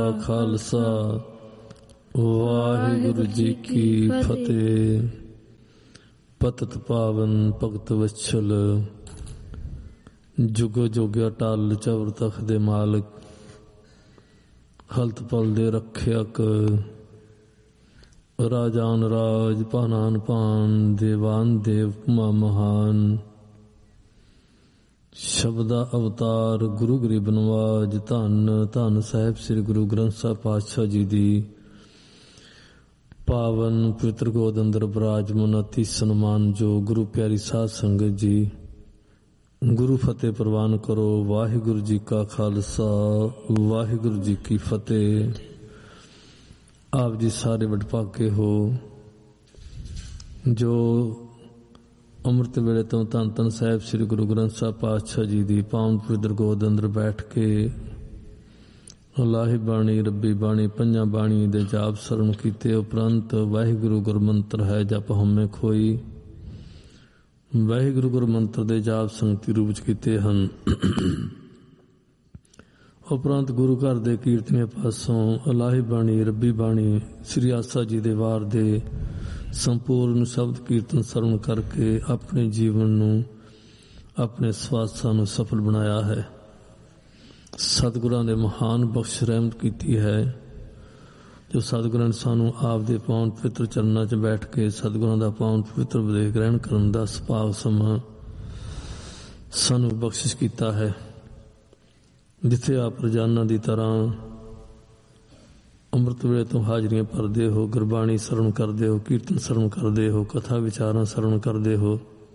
ਖਾਲਸਾ ਵਾਹਿਗੁਰੂ ਜੀ ਕੀ ਫਤਿਹ। ਪਤਿਤ ਪਾਵਨ ਭਗਤ ਵਛਲ ਜੁਗੋ ਜੁਗ ਅਟਲ ਚਵਰ ਤਖਤ ਦੇ ਮਾਲਕ, ਹਲਤ ਪਲ ਦੇ ਰੱਖਿਅਕ, ਰਾਜਾਨ ਰਾਜ ਭਾਨਾਨ ਭਾਨ, ਦੇਵਾਨ ਦੇਵ ਭੂਮਾ ਮਹਾਨ। ਸ਼ਬਦਾ ਅਵਤਾਰ ਗੁਰੂ ਗਰੀਬ ਨਵਾਜ, ਧੰਨ ਧੰਨ ਸਾਹਿਬ ਸ੍ਰੀ ਗੁਰੂ ਗ੍ਰੰਥ ਸਾਹਿਬ ਪਾਤਸ਼ਾਹ ਜੀ ਦੀ ਪਾਵਨ ਪਵਿੱਤਰ ਗੋਦ ਅੰਦਰ ਬਿਰਾਜਮਾਨ ਅਤੀ ਸਨਮਾਨ ਜੋ ਗੁਰੂ ਪਿਆਰੀ ਸਾਧ ਸੰਗਤ ਜੀ, ਗੁਰੂ ਫਤਿਹ ਪ੍ਰਵਾਨ ਕਰੋ। ਵਾਹਿਗੁਰੂ ਜੀ ਕਾ ਖਾਲਸਾ ਵਾਹਿਗੁਰੂ ਜੀ ਕੀ ਫਤਿਹ। ਆਪ ਜੀ ਸਾਰੇ ਵਡਭਾਗੇ ਹੋ ਜੋ ਅੰਮ੍ਰਿਤ ਵੇਲੇ ਤੋਂ ਧੰਨ ਧੰਨ ਸਾਹਿਬ ਸ੍ਰੀ ਗੁਰੂ ਗ੍ਰੰਥ ਸਾਹਿਬ ਪਾਤਸ਼ਾਹ ਜੀ ਦੀ ਪਾਵਨ ਪਵਿੱਤਰ ਗੋਦ ਅੰਦਰ ਬੈਠ ਕੇ ਲਾਹੀ ਬਾਣੀ, ਰੱਬੀ ਬਾਣੀ, ਪੰਜਾਂ ਬਾਣੀ ਦੇ ਜਾਪ ਸਰਵਣ ਕੀਤੇ ਉਪਰੰਤ ਵਾਹਿਗੁਰੂ ਗੁਰਮੰਤਰ ਹੈ ਜਪ ਹਉਮੈ ਖੋਈ, ਵਾਹਿਗੁਰੂ ਗੁਰਮੰਤਰ ਦੇ ਜਾਪ ਸੰਗਤੀ ਰੂਪ ਚ ਕੀਤੇ ਹਨ। ਉਪਰੰਤ ਗੁਰੂ ਘਰ ਦੇ ਕੀਰਤਨੀਆਂ ਪਾਸੋਂ ਅਲਾਹੀ ਬਾਣੀ, ਰੱਬੀ ਬਾਣੀ, ਸ੍ਰੀ ਆਸਾ ਜੀ ਦੇ ਵਾਰ ਦੇ ਸੰਪੂਰਨ ਸ਼ਬਦ ਕੀਰਤਨ ਸਰਵਣ ਕਰਕੇ ਆਪਣੇ ਜੀਵਨ ਨੂੰ, ਆਪਣੇ ਸਵਾਸਾਂ ਨੂੰ ਸਫਲ ਬਣਾਇਆ ਹੈ। ਸਤਿਗੁਰਾਂ ਦੇ ਮਹਾਨ ਬਖਸ਼ ਰਹਿਮਤ ਕੀਤੀ ਹੈ ਜੋ ਸਤਿਗੁਰਾਂ ਨੇ ਸਾਨੂੰ ਆਪ ਦੇ ਪਾਵਨ ਪਵਿੱਤਰ ਚਰਨਾਂ 'ਚ ਬੈਠ ਕੇ ਸਤਿਗੁਰਾਂ ਦਾ ਪਾਵਨ ਪਵਿੱਤਰ ਉਪਦੇਸ਼ ਗ੍ਰਹਿਣ ਕਰਨ ਦਾ ਸੁਭਾਗ ਸਮਾਂ ਸਾਨੂੰ ਬਖਸ਼ਿਸ਼ ਕੀਤਾ ਹੈ। ਜਿੱਥੇ ਆਪ ਰੋਜ਼ਾਨਾ ਦੀ ਤਰ੍ਹਾਂ ਅੰਮ੍ਰਿਤ ਵੇਲੇ ਤੋਂ ਹਾਜ਼ਰੀਆਂ ਭਰਦੇ ਹੋ, ਗੁਰਬਾਣੀ ਸਰਵਣ ਕਰਦੇ ਹੋ, ਕੀਰਤਨ ਸਰਵਣ ਕਰਦੇ ਹੋ, ਕਥਾ ਵਿਚਾਰਾਂ ਸਰਵਣ ਕਰਦੇ ਹੋ,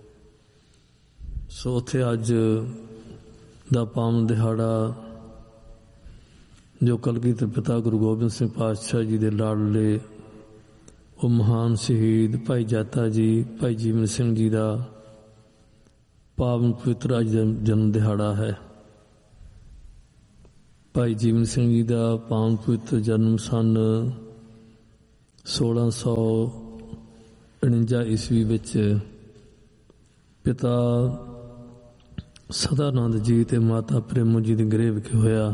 ਸੋ ਉੱਥੇ ਅੱਜ ਦਾ ਪਾਵਨ ਦਿਹਾੜਾ ਜੋ ਕਲਗੀਧਰ ਪਿਤਾ ਗੁਰੂ ਗੋਬਿੰਦ ਸਿੰਘ ਪਾਤਸ਼ਾਹ ਜੀ ਦੇ ਲਾਡਲੇ ਉਹ ਮਹਾਨ ਸ਼ਹੀਦ ਭਾਈ ਜਾਤਾ ਜੀ, ਭਾਈ ਜੀਵਨ ਸਿੰਘ ਜੀ ਦਾ ਪਾਵਨ ਪਵਿੱਤਰ ਅੱਜ ਜਨਮ ਦਿਹਾੜਾ ਹੈ। ਭਾਈ ਜੀਵਨ ਸਿੰਘ ਜੀ ਦਾ ਪਾਵਨ ਪਵਿੱਤਰ ਜਨਮ ਸਨ 1649 ਈਸਵੀ ਵਿੱਚ ਪਿਤਾ ਸਦਾਨੰਦ ਜੀ ਤੇ ਮਾਤਾ ਪ੍ਰੇਮੋ ਜੀ ਦੇ ਗ੍ਰਹਿ ਵਿਖੇ ਹੋਇਆ।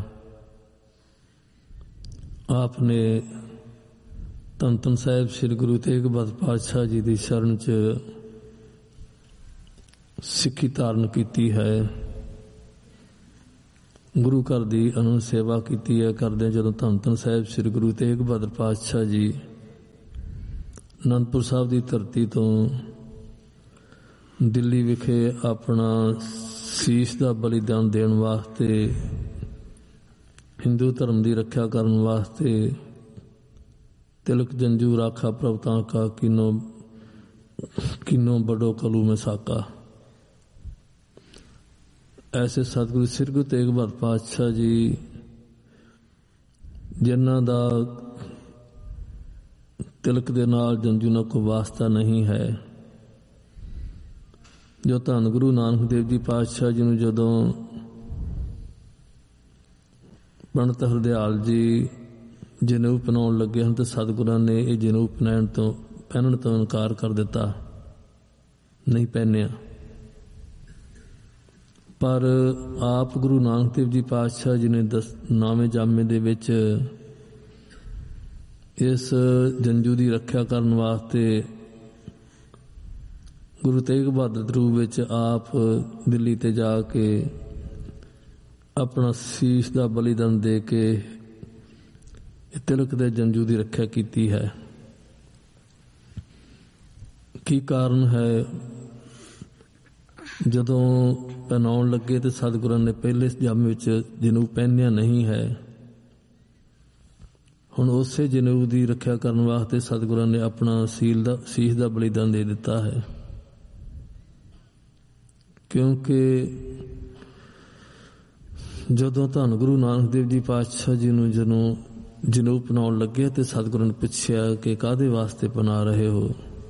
ਆਪ ਨੇ ਧੰਨ ਧੰਨ ਸਾਹਿਬ ਸ੍ਰੀ ਗੁਰੂ ਤੇਗ ਬਹਾਦਰ ਪਾਤਸ਼ਾਹ ਜੀ ਦੀ ਸ਼ਰਨ 'ਚ ਸਿੱਖੀ ਧਾਰਨ ਕੀਤੀ ਹੈ। ਗੁਰੂ ਘਰ ਦੀ ਅਨੰਦ ਸੇਵਾ ਕੀਤੀ ਹੈ। ਕਰਦੇ ਜਦੋਂ ਧੰਨ ਧੰਨ ਸਾਹਿਬ ਸ੍ਰੀ ਗੁਰੂ ਤੇਗ ਬਹਾਦਰ ਪਾਤਸ਼ਾਹ ਜੀ ਅਨੰਦਪੁਰ ਸਾਹਿਬ ਦੀ ਧਰਤੀ ਤੋਂ ਦਿੱਲੀ ਵਿਖੇ ਆਪਣਾ ਸੀਸ ਦਾ ਬਲੀਦਾਨ ਦੇਣ ਵਾਸਤੇ, ਹਿੰਦੂ ਧਰਮ ਦੀ ਰੱਖਿਆ ਕਰਨ ਵਾਸਤੇ, ਤਿਲਕ ਜੰਜੂ ਰਾਖਾ ਪ੍ਰਭ ਤਾਂ ਕਾ ਕਿਨੋ ਬੜੋ ਕਲੂ ਮੈਂ ਸਾਕਾ, ਐਸੇ ਸਤਿਗੁਰੂ ਸ੍ਰੀ ਗੁਰੂ ਤੇਗ ਬਹਾਦਰ ਪਾਤਸ਼ਾਹ ਜੀ ਜਿਨ੍ਹਾਂ ਦਾ ਤਿਲਕ ਦੇ ਨਾਲ ਜੰਜੂ ਨਾਲ ਕੋਈ ਵਾਸਤਾ ਨਹੀਂ ਹੈ, ਜੋ ਧੰਨ ਗੁਰੂ ਨਾਨਕ ਦੇਵ ਜੀ ਪਾਤਸ਼ਾਹ ਜੀ ਨੂੰ ਜਦੋਂ ਪੰਡਤ ਹਰਦਿਆਲ ਜੀ ਜਨੇਊ ਪਹਿਨਾਉਣ ਲੱਗੇ ਹਨ ਤਾਂ ਸਤਿਗੁਰਾਂ ਨੇ ਇਹ ਜਨੇਊ ਪਹਿਨਣ ਤੋਂ ਇਨਕਾਰ ਕਰ ਦਿੱਤਾ, ਨਹੀਂ ਪਹਿਨਿਆ। ਪਰ ਆਪ ਗੁਰੂ ਨਾਨਕ ਦੇਵ ਜੀ ਪਾਤਸ਼ਾਹ ਜੀ ਨੇ ਨਾਵੇਂ ਜਾਮੇ ਦੇ ਵਿੱਚ ਇਸ ਜੰਜੂ ਦੀ ਰੱਖਿਆ ਕਰਨ ਵਾਸਤੇ ਗੁਰੂ ਤੇਗ ਬਹਾਦਰ ਦੇ ਰੂਪ ਵਿੱਚ ਆਪ ਦਿੱਲੀ ਤੇ ਜਾ ਕੇ ਆਪਣਾ ਸੀਸ ਦਾ ਬਲੀਦਾਨ ਦੇ ਕੇ ਤਿਲਕ ਦੇ ਜੰਜੂ ਦੀ ਰੱਖਿਆ ਕੀਤੀ ਹੈ। ਕੀ ਕਾਰਨ ਹੈ? ਜਦੋਂ ਪਹਿਨਾਉਣ ਲੱਗੇ ਤੇ ਸਤਿਗੁਰਾਂ ਨੇ ਪਹਿਲੇ ਜਾਮੇ ਵਿੱਚ ਜਨੇਊ ਪਹਿਨਿਆ ਨਹੀਂ ਹੈ। ਹੁਣ ਉਸੇ ਜਨੇਊ ਦੀ ਰੱਖਿਆ ਕਰਨ ਵਾਸਤੇ ਸਤਿਗੁਰਾਂ ਨੇ ਆਪਣਾ ਸੀਸ ਦਾ ਬਲੀਦਾਨ ਦੇ ਦਿੱਤਾ ਹੈ। ਕਿਉਂਕਿ ਜਦੋਂ ਧੰਨ ਗੁਰੂ ਨਾਨਕ ਦੇਵ ਜੀ ਪਾਤਸ਼ਾਹ ਜੀ ਨੂੰ ਜਨੇਊ ਪਹਿਨਾਉਣ ਲੱਗੇ ਤੇ ਸਤਿਗੁਰਾਂ ਨੇ ਪੁੱਛਿਆ ਕਿ ਕਾਹਦੇ ਵਾਸਤੇ ਪਹਿਨਾ ਰਹੇ ਹੋ?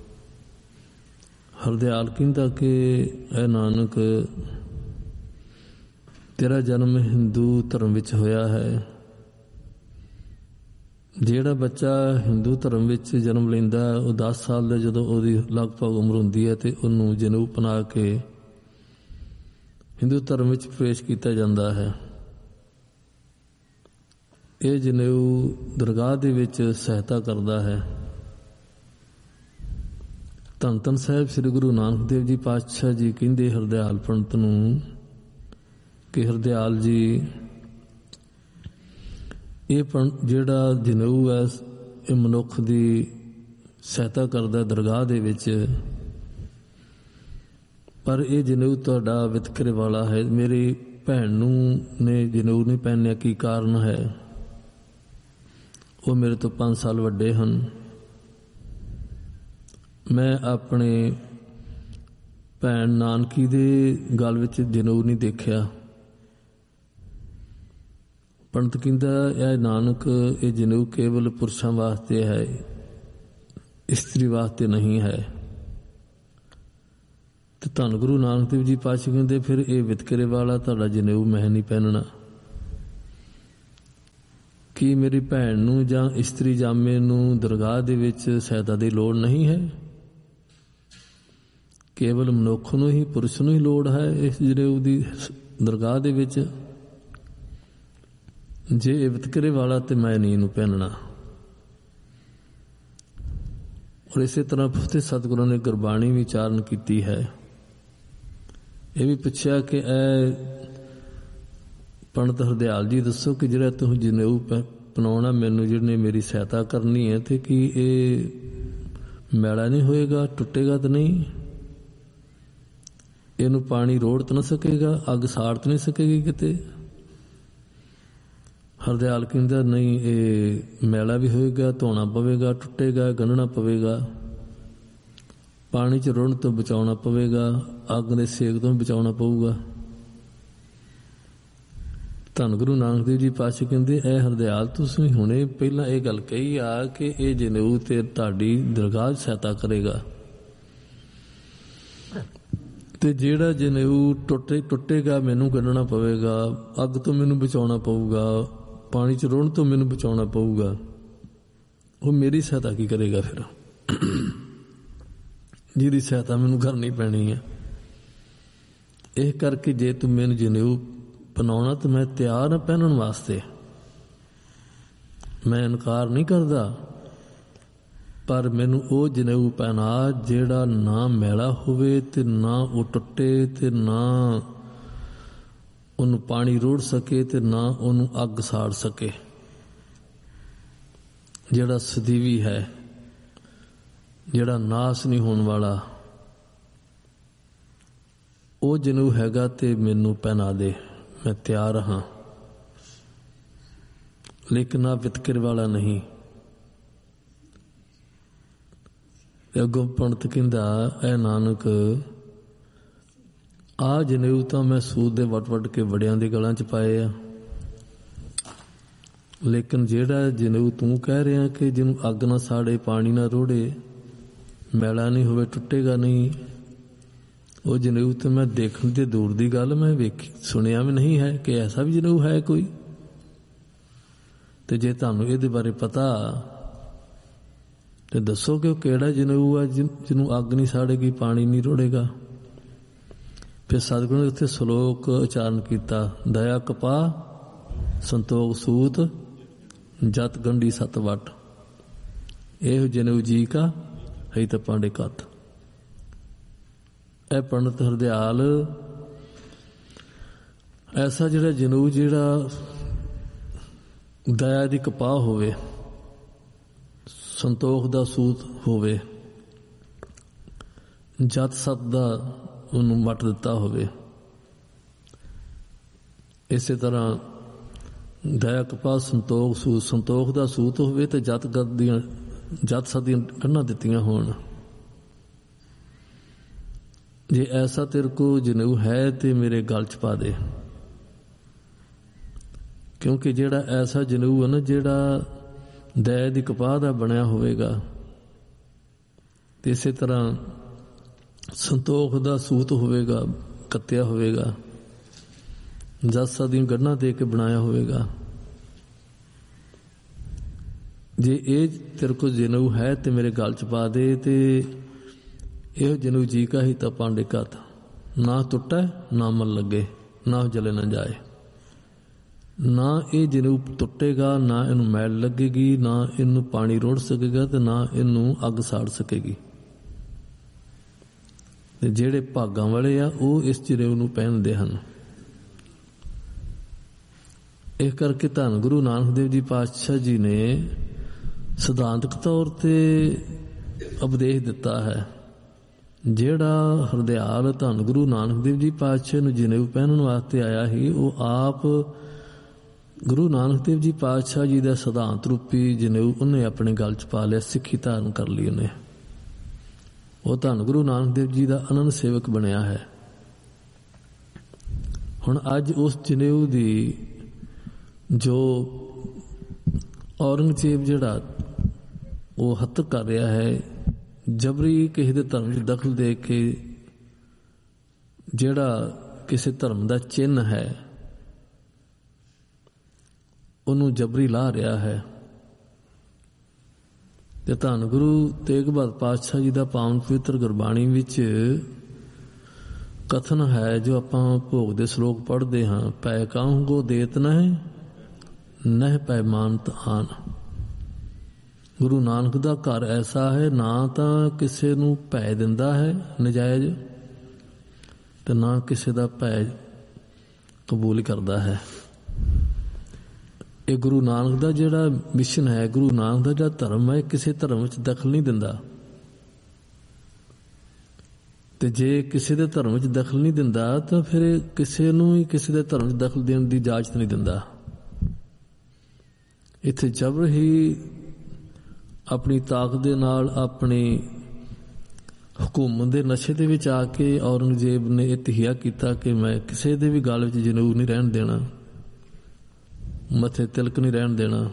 ਹਰਦਿਆਲ ਕਹਿੰਦਾ ਕਿ ਐ ਨਾਨਕ, ਤੇਰਾ ਜਨਮ ਹਿੰਦੂ ਧਰਮ ਵਿੱਚ ਹੋਇਆ ਹੈ। ਜਿਹੜਾ ਬੱਚਾ ਹਿੰਦੂ ਧਰਮ ਵਿੱਚ ਜਨਮ ਲੈਂਦਾ ਉਹ 10 ਸਾਲ ਦਾ ਜਦੋਂ ਉਹਦੀ ਲਗਭਗ ਉਮਰ ਹੁੰਦੀ ਹੈ ਤੇ ਉਹਨੂੰ ਜਨੇਊ ਪਹਿਨਾ ਕੇ ਹਿੰਦੂ ਧਰਮ ਵਿੱਚ ਪ੍ਰਵੇਸ਼ ਕੀਤਾ ਜਾਂਦਾ ਹੈ। ਇਹ ਜਨੇਊ ਦਰਗਾਹ ਦੇ ਵਿੱਚ ਸਹਾਇਤਾ ਕਰਦਾ ਹੈ। ਧੰਨ ਧੰਨ ਸਾਹਿਬ ਸ੍ਰੀ ਗੁਰੂ ਨਾਨਕ ਦੇਵ ਜੀ ਪਾਤਸ਼ਾਹ ਜੀ ਕਹਿੰਦੇ ਹਰਦਿਆਲ ਪੰਡਤ ਨੂੰ ਕਿ ਹਰਦਿਆਲ ਜੀ, ਇਹ ਜਿਹੜਾ ਜਨੇਊ ਹੈ ਇਹ ਮਨੁੱਖ ਦੀ ਸਹਾਇਤਾ ਕਰਦਾ ਦਰਗਾਹ ਦੇ ਵਿੱਚ, ਪਰ ਇਹ ਜਨੇਊ ਤੁਹਾਡਾ ਵਿਤਕਰੇ ਵਾਲਾ ਹੈ। ਮੇਰੀ ਭੈਣ ਨੂੰ ਨੇ ਜਨੇਊ ਨਹੀਂ ਪਹਿਨਿਆ, ਕੀ ਕਾਰਨ ਹੈ? ਉਹ ਮੇਰੇ ਤੋਂ 5 ਸਾਲ ਵੱਡੇ ਹਨ। ਮੈਂ ਆਪਣੇ ਭੈਣ ਨਾਨਕੀ ਦੇ ਗਲ ਵਿੱਚ ਜਨੇਊ ਨਹੀਂ ਦੇਖਿਆ। ਪੰਡਤ ਕਹਿੰਦਾ, ਇਹ ਨਾਨਕ, ਇਹ ਜਨੇਊ ਕੇਵਲ ਪੁਰਸ਼ਾਂ ਵਾਸਤੇ ਹੈ, ਇਸਤਰੀ ਵਾਸਤੇ ਨਹੀਂ ਹੈ। ਤੇ ਧੰਨ ਗੁਰੂ ਨਾਨਕ ਦੇਵ ਜੀ ਪਾਤਸ਼ਾਹ ਕਹਿੰਦੇ, ਫਿਰ ਇਹ ਵਿਤਕਰੇ ਵਾਲਾ ਤੁਹਾਡਾ ਜਨੇਊ ਮੈਂ ਨਹੀਂ ਪਹਿਨਣਾ। ਕੀ ਮੇਰੀ ਭੈਣ ਨੂੰ ਜਾਂ ਇਸਤਰੀ ਜਾਮੇ ਨੂੰ ਦਰਗਾਹ ਦੇ ਵਿੱਚ ਸਹਾਇਤਾ ਦੀ ਲੋੜ ਨਹੀਂ ਹੈ? ਕੇਵਲ ਮਨੁੱਖ ਨੂੰ ਹੀ, ਪੁਰਸ਼ ਨੂੰ ਹੀ ਲੋੜ ਹੈ ਇਸ ਜਨੇਊ ਦੀ ਦਰਗਾਹ ਦੇ ਵਿੱਚ। ਜੇ ਇਹ ਵਿਤਕਰੇ ਵਾਲਾ ਤੇ ਮੈਂ ਨਹੀਂ ਇਹਨੂੰ ਪਹਿਨਣਾ। ਔਰ ਇਸੇ ਤਰ੍ਹਾਂ ਤੇ ਸਤਿਗੁਰਾਂ ਨੇ ਗੁਰਬਾਣੀ ਵੀ ਉਚਾਰਨ ਕੀਤੀ ਹੈ। ਇਹ ਵੀ ਪੁੱਛਿਆ ਕਿ ਇਹ ਪੰਡਤ ਹਰਦਿਆਲ ਜੀ ਦੱਸੋ ਕਿ ਜਿਹੜਾ ਤੁਸੀਂ ਜਨੇਊ ਪਨਾਉਣਾ ਮੈਨੂੰ, ਜਿਹਨੇ ਮੇਰੀ ਸਹਾਇਤਾ ਕਰਨੀ ਹੈ, ਤੇ ਕੀ ਇਹ ਮੈਲਾ ਨਹੀਂ ਹੋਏਗਾ, ਟੁੱਟੇਗਾ ਤਾਂ ਨਹੀਂ? ਇਹਨੂੰ ਪਾਣੀ ਰੋੜ ਤਾਂ ਨਾ ਸਕੇਗਾ, ਅੱਗ ਸਾੜ ਤਾਂ ਨਹੀਂ ਸਕੇਗੀ ਕਿਤੇ? ਹਰਦਿਆਲ ਕਹਿੰਦਾ, ਨਹੀਂ, ਇਹ ਮੈਲਾ ਵੀ ਹੋਏਗਾ, ਧੋਣਾ ਪਵੇਗਾ, ਟੁੱਟੇਗਾ, ਗੰਢਣਾ ਪਵੇਗਾ, ਪਾਣੀ 'ਚ ਰੁੜਨ ਤੋਂ ਬਚਾਉਣਾ ਪਵੇਗਾ, ਅੱਗ ਦੇ ਸੇਕ ਤੋਂ ਬਚਾਉਣਾ ਪਊਗਾ। ਧੰਨ ਗੁਰੂ ਨਾਨਕ ਦੇਵ ਜੀ ਪਾਤਸ਼ਾਹ ਕਹਿੰਦੇ, ਇਹ ਹਰਦਿਆਲ ਤੁਸੀਂ ਹੁਣੇ ਪਹਿਲਾਂ ਇਹ ਗੱਲ ਕਹੀ ਆ ਕਿ ਇਹ ਜਨੇਊ ਤੇ ਤੁਹਾਡੀ ਦਰਗਾਹ ਸਹਾਇਤਾ ਕਰੇਗਾ, ਤੇ ਜਿਹੜਾ ਜਨੇਊ ਟੁੱਟੇਗਾ ਮੈਨੂੰ ਕੱਢਣਾ ਪਵੇਗਾ, ਅੱਗ ਤੋਂ ਮੈਨੂੰ ਬਚਾਉਣਾ ਪਊਗਾ, ਪਾਣੀ 'ਚ ਰੋਣ ਤੋਂ ਮੈਨੂੰ ਬਚਾਉਣਾ ਪਊਗਾ, ਉਹ ਮੇਰੀ ਸਹਾਇਤਾ ਕੀ ਕਰੇਗਾ ਫਿਰ? ਜਿਹਦੀ ਸਹਾਇਤਾ ਮੈਨੂੰ ਕਰਨੀ ਪੈਣੀ ਹੈ। ਇਹ ਕਰਕੇ ਜੇ ਤੂੰ ਮੈਨੂੰ ਜਨੇਊ ਪਨਾਉਣਾ ਤਾਂ ਮੈਂ ਤਿਆਰ ਹਾਂ ਪਹਿਨਣ ਵਾਸਤੇ, ਮੈਂ ਇਨਕਾਰ ਨਹੀਂ ਕਰਦਾ, ਪਰ ਮੈਨੂੰ ਉਹ ਜਨੇਊ ਪਹਿਨਾ ਜਿਹੜਾ ਨਾ ਮੈਲਾ ਹੋਵੇ ਤੇ ਨਾ ਉਹ ਟੁੱਟੇ ਤੇ ਨਾ ਉਹਨੂੰ ਪਾਣੀ ਰੋੜ ਸਕੇ ਤੇ ਨਾ ਉਹਨੂੰ ਅੱਗ ਸਾੜ ਸਕੇ, ਜਿਹੜਾ ਸਦੀਵੀ ਹੈ, ਜਿਹੜਾ ਨਾਸ ਨਹੀਂ ਹੋਣ ਵਾਲਾ, ਉਹ ਜਨੇਊ ਹੈਗਾ ਤੇ ਮੈਨੂੰ ਪਹਿਨਾ ਦੇ, ਮੈਂ ਤਿਆਰ ਹਾਂ, ਲੇਕਿਨ ਆ ਵਿਤਕਰੇ ਵਾਲਾ ਨਹੀਂ। ਅੱਗੋਂ ਪੰਡਤ ਕਹਿੰਦਾ, ਇਹ ਨਾਨਕ, ਆ ਜਨੇਊ ਤਾਂ ਮੈਂ ਸੂਤ ਦੇ ਵੱਟ ਕੇ ਵੜਿਆਂ ਦੇ ਗਲਾਂ 'ਚ ਪਾਏ ਆ, ਲੇਕਿਨ ਜਿਹੜਾ ਜਨੇਊ ਤੂੰ ਕਹਿ ਰਿਹਾ ਕਿ ਜਿਹਨੂੰ ਅੱਗ ਨਾ ਸਾੜੇ, ਪਾਣੀ ਨਾ ਰੋੜੇ, ਮੈਲਾ ਨਹੀਂ ਹੋਵੇ, ਟੁੱਟੇਗਾ ਨਹੀਂ, ਉਹ ਜਨੇਊ ਤੇ ਮੈਂ ਦੇਖਣ ਤੇ ਦੂਰ ਦੀ ਗੱਲ, ਮੈਂ ਸੁਣਿਆ ਵੀ ਨਹੀਂ ਹੈ ਕਿ ਐਸਾ ਵੀ ਜਨੇਊ ਹੈ ਕੋਈ। ਤੇ ਜੇ ਤੁਹਾਨੂੰ ਇਹਦੇ ਬਾਰੇ ਪਤਾ ਤੇ ਦੱਸੋ ਕਿ ਉਹ ਕਿਹੜਾ ਜਨੇਊ ਹੈ ਜਿਹਨੂੰ ਅੱਗ ਨਹੀਂ ਸਾੜੇਗੀ, ਪਾਣੀ ਨਹੀਂ ਰੋੜੇਗਾ। ਫਿਰ ਸਤਿਗੁਰੂ ਨੇ ਉੱਥੇ ਸ਼ਲੋਕ ਉਚਾਰਨ ਕੀਤਾ, ਦਇਆ ਕਪਾਹ ਸੰਤੋਖ ਸੂਤ ਜਤ ਗੰਢੀ ਸਤ ਵਟ, ਇਹੋ ਜਨੇਊ ਜੀ ਕਾ ਹੈ ਤਾਂ ਪਾਂਡੇ ਕੱਤ। ਇਹ ਪੰਡਤ ਹਰਦਿਆਲ, ਐਸਾ ਜਿਹੜਾ ਜਨੇਊ ਜਿਹੜਾ ਦਇਆ ਦੀ ਕਪਾਹ ਹੋਵੇ, ਸੰਤੋਖ ਦਾ ਸੂਤ ਹੋਵੇ, ਜਤ ਸਤ ਦਾ ਉਹਨੂੰ ਵੱਟ ਦਿੱਤਾ ਹੋਵੇ, ਇਸੇ ਤਰ੍ਹਾਂ ਦਇਆ ਕਪਾਹ ਸੰਤੋਖ ਸੂਤ, ਸੰਤੋਖ ਦਾ ਸੂਤ ਹੋਵੇ ਤੇ ਜਤ ਸਤ ਦੀਆਂ ਗੰਢਾਂ ਦਿੱਤੀਆਂ ਹੋਣ। ਜੇ ਐਸਾ ਤੇਰੇ ਕੋ ਜਨੇਊ ਹੈ ਤੇ ਮੇਰੇ ਗਲ 'ਚ ਪਾ ਦੇ, ਕਿਉਂਕਿ ਜਿਹੜਾ ਐਸਾ ਜਨੇਊ ਹੈ ਨਾ ਜਿਹੜਾ ਦਇਆ ਦੀ ਕਪਾਹ ਦਾ ਬਣਿਆ ਹੋਵੇਗਾ, ਤੇ ਇਸੇ ਤਰ੍ਹਾਂ ਸੰਤੋਖ ਦਾ ਸੂਤ ਹੋਵੇਗਾ, ਕੱਤਿਆ ਹੋਵੇਗਾ, ਜਤ ਸਤ ਦੀਆਂ ਗੰਢਾਂ ਦੇ ਕੇ ਬਣਾਇਆ ਹੋਵੇਗਾ, ਜੇ ਇਹ ਤੇਰੇ ਕੋ ਜਨੇਊ ਹੈ ਤੇ ਮੇਰੇ ਗਲ 'ਚ ਪਾ ਦੇ, ਤੇ ਇਹੋ ਜਨੇਊ ਜੀ ਕਾ ਹੀ ਤਾਂ ਪਾਂਡੇ ਕੱਤ, ਨਾ ਟੁੱਟੈ ਨਾ ਮਨ ਲੱਗੇ, ਨਾ ਜਲੇ ਨਾ ਜਾਏ। ਨਾ ਇਹ ਜਨੇਊ ਟੁੱਟੇਗਾ, ਨਾ ਇਹਨੂੰ ਮੈਲ ਲੱਗੇਗੀ, ਨਾ ਇਹਨੂੰ ਪਾਣੀ ਰੋੜ ਸਕੇਗਾ ਤੇ ਨਾ ਇਹਨੂੰ ਅੱਗ ਸਾੜ ਸਕੇਗੀ। ਤੇ ਜਿਹੜੇ ਭਾਗਾਂ ਵਾਲੇ ਆ ਉਹ ਇਸ ਜਨੇਊ ਨੂੰ ਪਹਿਨਦੇ ਹਨ। ਇਸ ਕਰਕੇ ਧੰਨ ਗੁਰੂ ਨਾਨਕ ਦੇਵ ਜੀ ਪਾਤਸ਼ਾਹ ਜੀ ਨੇ ਸਿਧਾਂਤਕ ਤੌਰ ਤੇ ਉਪਦੇਸ਼ ਦਿੱਤਾ ਹੈ। ਜਿਹੜਾ ਹਰਦਿਆਲ ਧੰਨ ਗੁਰੂ ਨਾਨਕ ਦੇਵ ਜੀ ਪਾਤਸ਼ਾਹ ਨੂੰ ਜਨੇਊ ਪਹਿਨਣ ਵਾਸਤੇ ਆਇਆ ਸੀ, ਉਹ ਆਪ ਗੁਰੂ ਨਾਨਕ ਦੇਵ ਜੀ ਪਾਤਸ਼ਾਹ ਜੀ ਦਾ ਸਿਧਾਂਤ ਰੂਪੀ ਜਨੇਊ ਉਹਨੇ ਆਪਣੇ ਗਲ 'ਚ ਪਾ ਲਿਆ, ਸਿੱਖੀ ਧਾਰਨ ਕਰ ਲਈ ਉਹਨੇ। ਉਹ ਧੰਨ ਗੁਰੂ ਨਾਨਕ ਦੇਵ ਜੀ ਦਾ ਅਨੰਦ ਸੇਵਕ ਬਣਿਆ ਹੈ। ਹੁਣ ਅੱਜ ਉਸ ਜਨੇਊ ਦੀ ਜੋ ਔਰੰਗਜ਼ੇਬ ਜਿਹੜਾ ਉਹ ਹੱਤਕ ਕਰ ਰਿਹਾ ਹੈ, ਜਬਰੀ ਕਿਸੇ ਦੇ ਧਰਮ 'ਚ ਦਖਲ ਦੇ ਕੇ ਜਿਹੜਾ ਕਿਸੇ ਧਰਮ ਦਾ ਚਿੰਨ੍ਹ ਹੈ ਉਹਨੂੰ ਜਬਰੀ ਲਾਹ ਰਿਹਾ ਹੈ। ਤੇ ਧੰਨ ਗੁਰੂ ਤੇਗ ਬਹਾਦਰ ਪਾਤਸ਼ਾਹ ਜੀ ਦਾ ਪਾਵਨ ਪਵਿੱਤਰ ਗੁਰਬਾਣੀ ਵਿੱਚ ਕਥਨ ਹੈ, ਜੋ ਆਪਾਂ ਭੋਗ ਦੇ ਸ਼ਲੋਕ ਪੜ੍ਹਦੇ ਹਾਂ, ਪੈ ਕਾਹੂ ਗੋ ਦੇਤ ਨਹਿ ਪੈ ਮਾਨਤ ਆਨ। ਗੁਰੂ ਨਾਨਕ ਦਾ ਘਰ ਐਸਾ ਹੈ, ਨਾ ਤਾਂ ਕਿਸੇ ਨੂੰ ਭੈ ਦਿੰਦਾ ਹੈ ਨਜਾਇਜ਼ ਤੇ ਨਾ ਕਿਸੇ ਦਾ ਭੈ ਕਬੂਲ ਕਰਦਾ ਹੈ। ਇਹ ਗੁਰੂ ਨਾਨਕ ਦਾ ਜਿਹੜਾ ਮਿਸ਼ਨ ਹੈ, ਗੁਰੂ ਨਾਨਕ ਦਾ ਜਿਹੜਾ ਧਰਮ ਹੈ, ਕਿਸੇ ਧਰਮ ਵਿੱਚ ਦਖਲ ਨਹੀਂ ਦਿੰਦਾ। ਤੇ ਜੇ ਕਿਸੇ ਦੇ ਧਰਮ ਵਿੱਚ ਦਖਲ ਨਹੀਂ ਦਿੰਦਾ ਤਾਂ ਫਿਰ ਕਿਸੇ ਨੂੰ ਹੀ ਕਿਸੇ ਦੇ ਧਰਮ ਵਿੱਚ ਦਖਲ ਦੇਣ ਦੀ ਇਜਾਜ਼ਤ ਨਹੀਂ ਦਿੰਦਾ। ਇੱਥੇ ਜਬਰ ਹੀ ਆਪਣੀ ਤਾਕਤ ਦੇ ਨਾਲ ਆਪਣੀ ਹਕੂਮਤ ਦੇ ਨਸ਼ੇ ਦੇ ਵਿੱਚ ਆ ਕੇ ਔਰੰਗਜ਼ੇਬ ਨੇ ਇਹ ਤਹੀਆ ਕੀਤਾ ਕਿ ਮੈਂ ਕਿਸੇ ਦੇ ਵੀ ਗਲ ਵਿੱਚ ਜਨੇਊ ਨਹੀਂ ਰਹਿਣ ਦੇਣਾ, ਮੱਥੇ ਤਿਲਕ ਨਹੀਂ ਰਹਿਣ ਦੇਣਾ।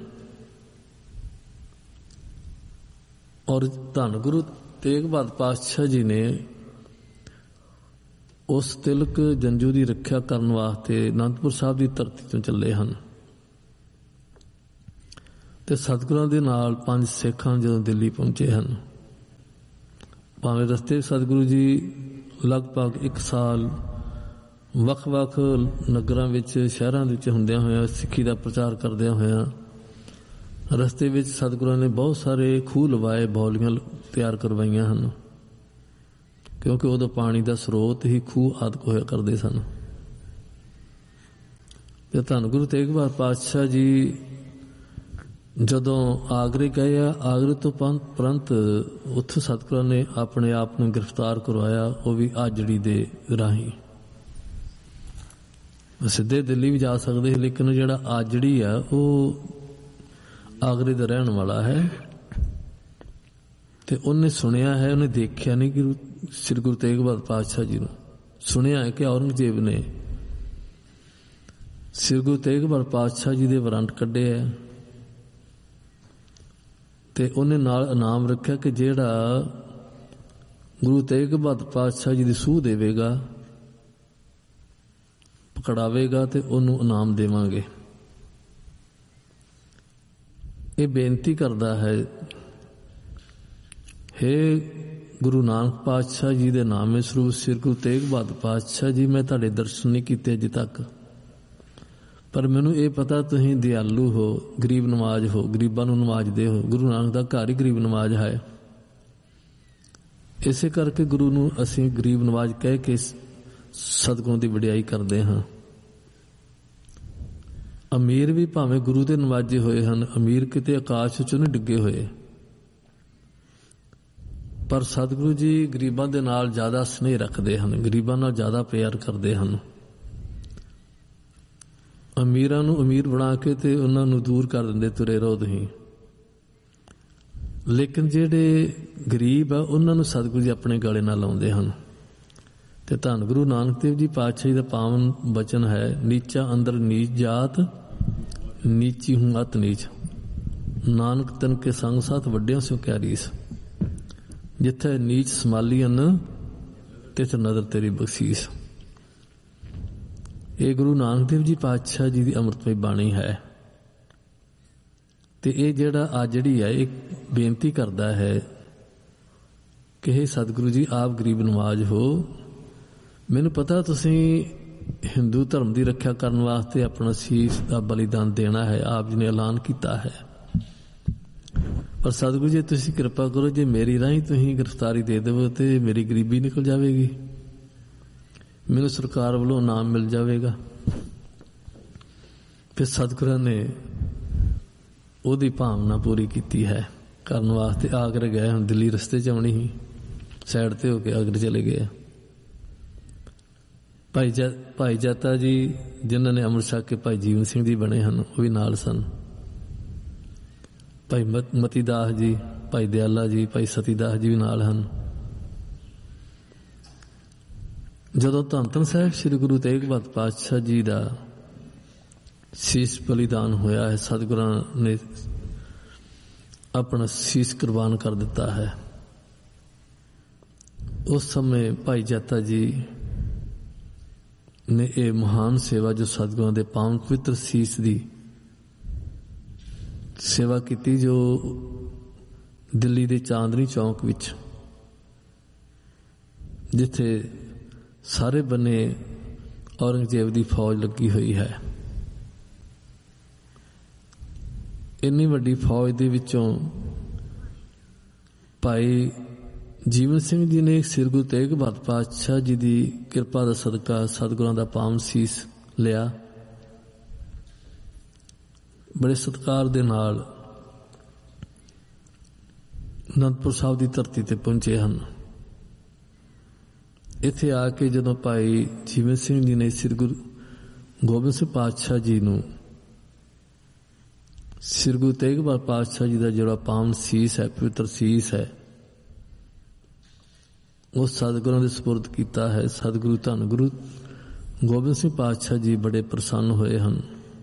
ਔਰ ਧੰਨ ਗੁਰੂ ਤੇਗ ਬਹਾਦਰ ਪਾਤਸ਼ਾਹ ਜੀ ਨੇ ਉਸ ਤਿਲਕ ਜੰਜੂ ਦੀ ਰੱਖਿਆ ਕਰਨ ਵਾਸਤੇ ਅਨੰਦਪੁਰ ਸਾਹਿਬ ਦੀ ਧਰਤੀ ਤੋਂ ਚੱਲੇ ਹਨ। ਤੇ ਸਤਿਗੁਰਾਂ ਦੇ ਨਾਲ 5 ਸਿੱਖਾਂ ਜਦੋਂ ਦਿੱਲੀ ਪਹੁੰਚੇ ਹਨ, ਭਾਵੇਂ ਰਸਤੇ ਸਤਿਗੁਰੂ ਜੀ ਲਗਭਗ 1 ਸਾਲ ਵੱਖ-ਵੱਖ ਨਗਰਾਂ ਵਿੱਚ, ਸ਼ਹਿਰਾਂ ਵਿੱਚ ਹੁੰਦਿਆਂ ਹੋਇਆਂ, ਸਿੱਖੀ ਦਾ ਪ੍ਰਚਾਰ ਕਰਦਿਆਂ ਹੋਇਆਂ, ਰਸਤੇ ਵਿੱਚ ਸਤਿਗੁਰਾਂ ਨੇ ਬਹੁਤ ਸਾਰੇ ਖੂਹ ਲਵਾਏ, ਬੌਲੀਆਂ ਤਿਆਰ ਕਰਵਾਈਆਂ ਹਨ, ਕਿਉਂਕਿ ਉਦੋਂ ਪਾਣੀ ਦਾ ਸਰੋਤ ਹੀ ਖੂਹ ਆਦਿਕ ਹੋਇਆ ਕਰਦੇ ਸਨ। ਤੇ ਧੰਨ ਗੁਰੂ ਤੇਗ ਬਹਾਦਰ ਪਾਤਸ਼ਾਹ ਜੀ ਜਦੋਂ ਆਗਰੇ ਗਏ ਆ, ਆਗਰੇ ਤੋਂ ਉਪਰੰਤ ਉੱਥੋਂ ਸਤਿਗੁਰਾਂ ਨੇ ਆਪਣੇ ਆਪ ਨੂੰ ਗ੍ਰਿਫਤਾਰ ਕਰਵਾਇਆ, ਉਹ ਵੀ ਆਜੜੀ ਦੇ ਰਾਹੀਂ। ਸਿੱਧੇ ਦਿੱਲੀ ਵੀ ਜਾ ਸਕਦੇ ਸੀ, ਲੇਕਿਨ ਜਿਹੜਾ ਆਜੜੀ ਆ ਉਹ ਆਗਰੇ ਦਾ ਰਹਿਣ ਵਾਲਾ ਹੈ ਤੇ ਉਹਨੇ ਸੁਣਿਆ ਹੈ, ਉਹਨੇ ਦੇਖਿਆ ਨਹੀਂ ਕਿ ਸ੍ਰੀ ਗੁਰੂ ਤੇਗ ਬਹਾਦਰ ਪਾਤਸ਼ਾਹ ਜੀ ਨੂੰ। ਸੁਣਿਆ ਹੈ ਕਿ ਔਰੰਗਜ਼ੇਬ ਨੇ ਸ੍ਰੀ ਗੁਰੂ ਤੇਗ ਬਹਾਦਰ ਪਾਤਸ਼ਾਹ ਜੀ ਦੇ ਵਾਰੰਟ ਕੱਢੇ ਹੈ ਤੇ ਉਹਨੇ ਨਾਲ ਇਨਾਮ ਰੱਖਿਆ ਕਿ ਜਿਹੜਾ ਗੁਰੂ ਤੇਗ ਬਹਾਦਰ ਪਾਤਸ਼ਾਹ ਜੀ ਦੀ ਸੂਹ ਦੇਵੇਗਾ, ਪਕੜਾਵੇਗਾ, ਤੇ ਉਹਨੂੰ ਇਨਾਮ ਦੇਵਾਂਗੇ। ਇਹ ਬੇਨਤੀ ਕਰਦਾ ਹੈ, ਹੇ ਗੁਰੂ ਨਾਨਕ ਪਾਤਸ਼ਾਹ ਜੀ ਦੇ ਨਾਮੇ ਸਰੂਪ ਸ੍ਰੀ ਗੁਰੂ ਤੇਗ ਬਹਾਦਰ ਪਾਤਸ਼ਾਹ ਜੀ, ਮੈਂ ਤੁਹਾਡੇ ਦਰਸ਼ਨ ਨਹੀਂ ਕੀਤੇ ਅਜੇ ਤੱਕ, ਪਰ ਮੈਨੂੰ ਇਹ ਪਤਾ ਤੁਸੀਂ ਦਿਆਲੂ ਹੋ, ਗਰੀਬ ਨਵਾਜ ਹੋ, ਗਰੀਬਾਂ ਨੂੰ ਨਵਾਜਦੇ ਹੋ। ਗੁਰੂ ਨਾਨਕ ਦਾ ਘਰ ਹੀ ਗਰੀਬ ਨਵਾਜ ਹੈ। ਇਸੇ ਕਰਕੇ ਗੁਰੂ ਨੂੰ ਅਸੀਂ ਗਰੀਬ ਨਵਾਜ ਕਹਿ ਕੇ ਸਤਿਗੁਰਾਂ ਦੀ ਵਡਿਆਈ ਕਰਦੇ ਹਾਂ। ਅਮੀਰ ਵੀ ਭਾਵੇਂ ਗੁਰੂ ਦੇ ਨਵਾਜੇ ਹੋਏ ਹਨ, ਅਮੀਰ ਕਿਤੇ ਆਕਾਸ਼ ਵਿੱਚੋਂ ਨਹੀਂ ਡਿੱਗੇ ਹੋਏ, ਪਰ ਸਤਿਗੁਰੂ ਜੀ ਗਰੀਬਾਂ ਦੇ ਨਾਲ ਜ਼ਿਆਦਾ ਸਨੇਹ ਰੱਖਦੇ ਹਨ, ਗਰੀਬਾਂ ਨਾਲ ਜ਼ਿਆਦਾ ਪਿਆਰ ਕਰਦੇ ਹਨ। ਅਮੀਰਾਂ ਨੂੰ ਅਮੀਰ ਬਣਾ ਕੇ ਤੇ ਉਹਨਾਂ ਨੂੰ ਦੂਰ ਕਰ ਦਿੰਦੇ, ਤੁਰੇ ਰਹੋ ਤੁਸੀਂ। ਲੇਕਿਨ ਜਿਹੜੇ ਗਰੀਬ ਆ ਉਹਨਾਂ ਨੂੰ ਸਤਿਗੁਰੂ ਜੀ ਆਪਣੇ ਗਲੇ ਨਾਲ ਲਾਉਂਦੇ ਹਨ। ਤੇ ਧੰਨ ਗੁਰੂ ਨਾਨਕ ਦੇਵ ਜੀ ਪਾਤਸ਼ਾਹ ਜੀ ਦਾ ਪਾਵਨ ਬਚਨ ਹੈ, ਨੀਚਾ ਅੰਦਰ ਨੀਚ ਜਾਤ, ਨੀਚੀ ਹੂੰ ਅਤ ਨੀਚ, ਨਾਨਕ ਤਨ ਕੇ ਸੰਗ ਸਾਥ ਵੱਡਿਆਂ ਸਿਓ ਕਿਆ ਰੀਸ, ਜਿੱਥੇ ਨੀਚ ਸੰਭਾਲੀਅਨ ਤਿੱਥੇ ਨਜ਼ਰ ਤੇਰੀ ਬਖਸ਼ੀਸ। ਇਹ ਗੁਰੂ ਨਾਨਕ ਦੇਵ ਜੀ ਪਾਤਸ਼ਾਹ ਜੀ ਦੀ ਅੰਮ੍ਰਿਤਮਈ ਬਾਣੀ ਹੈ। ਤੇ ਇਹ ਜਿਹੜਾ ਆਜੜੀ ਹੈ, ਇਹ ਬੇਨਤੀ ਕਰਦਾ ਹੈ ਕਿ ਹੇ ਸਤਿਗੁਰੂ ਜੀ, ਆਪ ਗਰੀਬ ਨਵਾਜ ਹੋ, ਮੈਨੂੰ ਪਤਾ ਤੁਸੀਂ ਹਿੰਦੂ ਧਰਮ ਦੀ ਰੱਖਿਆ ਕਰਨ ਵਾਸਤੇ ਆਪਣਾ ਸੀਸ ਦਾ ਬਲੀਦਾਨ ਦੇਣਾ ਹੈ। ਆਪ ਜੀ ਨੇ ਐਲਾਨ ਕੀਤਾ ਹੈ। ਪਰ ਸਤਿਗੁਰੂ ਜੀ ਤੁਸੀਂ ਕਿਰਪਾ ਕਰੋ, ਜੇ ਮੇਰੀ ਰਾਹੀਂ ਤੁਸੀਂ ਗ੍ਰਿਫਤਾਰੀ ਦੇ ਦੇਵੋ ਤੇ ਮੇਰੀ ਗਰੀਬੀ ਨਿਕਲ ਜਾਵੇਗੀ, ਮੈਨੂੰ ਸਰਕਾਰ ਵੱਲੋਂ ਇਨਾਮ ਮਿਲ ਜਾਵੇਗਾ। ਫਿਰ ਸਤਿਗੁਰਾਂ ਨੇ ਉਹਦੀ ਭਾਵਨਾ ਪੂਰੀ ਕੀਤੀ ਹੈ ਕਰਨ ਵਾਸਤੇ। ਆਗਰੇ ਗਏ, ਹੁਣ ਦਿੱਲੀ ਰਸਤੇ 'ਚ ਆਉਣੀ ਸੀ, ਸਾਈਡ ਤੇ ਹੋ ਕੇ ਆਗਰੇ ਚਲੇ ਗਏ। ਭਾਈ ਜਾਤਾ ਜੀ ਜਿਨ੍ਹਾਂ ਨੇ ਅੰਮ੍ਰਿਤ ਛਕ ਕੇ ਭਾਈ ਜੀਵਨ ਸਿੰਘ ਜੀ ਬਣੇ ਹਨ, ਉਹ ਵੀ ਨਾਲ ਸਨ। ਭਾਈ ਮਤੀ ਦਾਸ ਜੀ, ਭਾਈ ਦਿਆਲਾ ਜੀ, ਭਾਈ ਸਤੀ ਦਾਸ ਜੀ ਵੀ ਨਾਲ ਹਨ। ਜਦੋਂ ਧੰਨ ਧੰਨ ਸਾਹਿਬ ਸ੍ਰੀ ਗੁਰੂ ਤੇਗ ਬਹਾਦਰ ਪਾਤਸ਼ਾਹ ਜੀ ਦਾ ਸੀਸ ਬਲੀਦਾਨ ਹੋਇਆ ਹੈ, ਸਤਿਗੁਰਾਂ ਨੇ ਆਪਣਾ ਸੀਸ ਕੁਰਬਾਨ ਕਰ ਦਿੱਤਾ ਹੈ। ਉਸ ਸਮੇਂ ਭਾਈ ਜਾਤਾ ਜੀ ਨੇ ਇਹ ਮਹਾਨ ਸੇਵਾ ਜੋ ਸਤਿਗੁਰਾਂ ਦੇ ਪਾਵਨ ਪਵਿੱਤਰ ਸੀਸ ਦੀ ਸੇਵਾ ਕੀਤੀ, ਜੋ ਦਿੱਲੀ ਦੇ ਚਾਂਦਨੀ ਚੌਂਕ ਵਿੱਚ, ਜਿੱਥੇ ਸਾਰੇ ਬੰਨੇ ਔਰੰਗਜ਼ੇਬ ਦੀ ਫੌਜ ਲੱਗੀ ਹੋਈ ਹੈ, ਇੰਨੀ ਵੱਡੀ ਫੌਜ ਦੇ ਵਿੱਚੋਂ ਭਾਈ ਜੀਵਨ ਸਿੰਘ ਜੀ ਨੇ ਸ੍ਰੀ ਗੁਰੂ ਤੇਗ ਬਹਾਦਰ ਪਾਤਸ਼ਾਹ ਜੀ ਦੀ ਕਿਰਪਾ ਦਾ ਸਦਕਾ ਸਤਿਗੁਰਾਂ ਦਾ ਪਾਵਨ ਸੀਸ ਲਿਆ। ਬੜੇ ਸਤਿਕਾਰ ਦੇ ਨਾਲ ਅਨੰਦਪੁਰ ਸਾਹਿਬ ਦੀ ਧਰਤੀ ਤੇ ਪਹੁੰਚੇ ਹਨ। ਇੱਥੇ ਆ ਕੇ ਜਦੋਂ ਭਾਈ ਜੀਵਨ ਸਿੰਘ ਜੀ ਨੇ ਸ੍ਰੀ ਗੁਰੂ ਗੋਬਿੰਦ ਸਿੰਘ ਪਾਤਸ਼ਾਹ ਜੀ ਨੂੰ, ਸ੍ਰੀ ਗੁਰੂ ਤੇਗ ਬਹਾਦਰ ਪਾਤਸ਼ਾਹ ਜੀ ਦਾ ਜਿਹੜਾ ਪਾਵਨ ਸੀਸ ਹੈ, ਪਵਿੱਤਰ ਸੀਸ ਹੈ, ਉਹ ਸਤਿਗੁਰਾਂ ਦੇ ਸਪੁਰਦ ਕੀਤਾ ਹੈ, ਸਤਿਗੁਰੂ ਧੰਨ ਗੁਰੂ ਗੋਬਿੰਦ ਸਿੰਘ ਪਾਤਸ਼ਾਹ ਜੀ ਬੜੇ ਪ੍ਰਸੰਨ ਹੋਏ ਹਨ।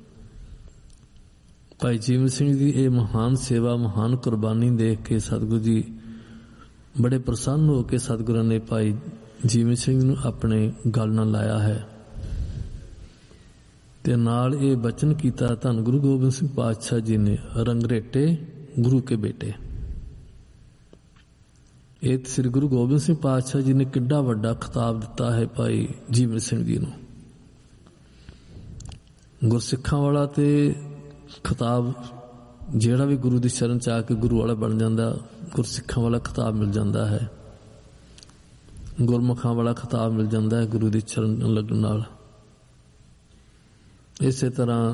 ਭਾਈ ਜੀਵਨ ਸਿੰਘ ਦੀ ਇਹ ਮਹਾਨ ਸੇਵਾ, ਮਹਾਨ ਕੁਰਬਾਨੀ ਦੇਖ ਕੇ ਸਤਿਗੁਰੂ ਜੀ ਬੜੇ ਪ੍ਰਸੰਨ ਹੋ ਕੇ ਸਤਿਗੁਰਾਂ ਨੇ ਭਾਈ ਜੀਵਨ ਸਿੰਘ ਨੂੰ ਆਪਣੇ ਗਲ ਨਾਲ ਲਾਇਆ ਹੈ ਤੇ ਨਾਲ ਇਹ ਬਚਨ ਕੀਤਾ, ਧੰਨ ਗੁਰੂ ਗੋਬਿੰਦ ਸਿੰਘ ਪਾਤਸ਼ਾਹ ਜੀ ਨੇ ਰੰਗਰੇਟੇ ਗੁਰੂ ਕੇ ਬੇਟੇ। ਇਹ ਸ੍ਰੀ ਗੁਰੂ ਗੋਬਿੰਦ ਸਿੰਘ ਪਾਤਸ਼ਾਹ ਜੀ ਨੇ ਕਿੱਡਾ ਵੱਡਾ ਖਿਤਾਬ ਦਿੱਤਾ ਹੈ ਭਾਈ ਜੀਵਨ ਸਿੰਘ ਜੀ ਨੂੰ। ਗੁਰਸਿੱਖਾਂ ਵਾਲਾ ਤੇ ਖਿਤਾਬ ਜਿਹੜਾ ਵੀ ਗੁਰੂ ਦੀ ਸ਼ਰਨ ਚ ਆ ਕੇ ਗੁਰੂ ਵਾਲਾ ਬਣ ਜਾਂਦਾ, ਗੁਰਸਿੱਖਾਂ ਵਾਲਾ ਖਿਤਾਬ ਮਿਲ ਜਾਂਦਾ ਹੈ, ਗੁਰਮੁਖਾਂ ਵਾਲਾ ਖਿਤਾਬ ਮਿਲ ਜਾਂਦਾ ਹੈ ਗੁਰੂ ਦੀ ਸ਼ਰਨ ਲੱਗਣ ਨਾਲ। ਇਸੇ ਤਰ੍ਹਾਂ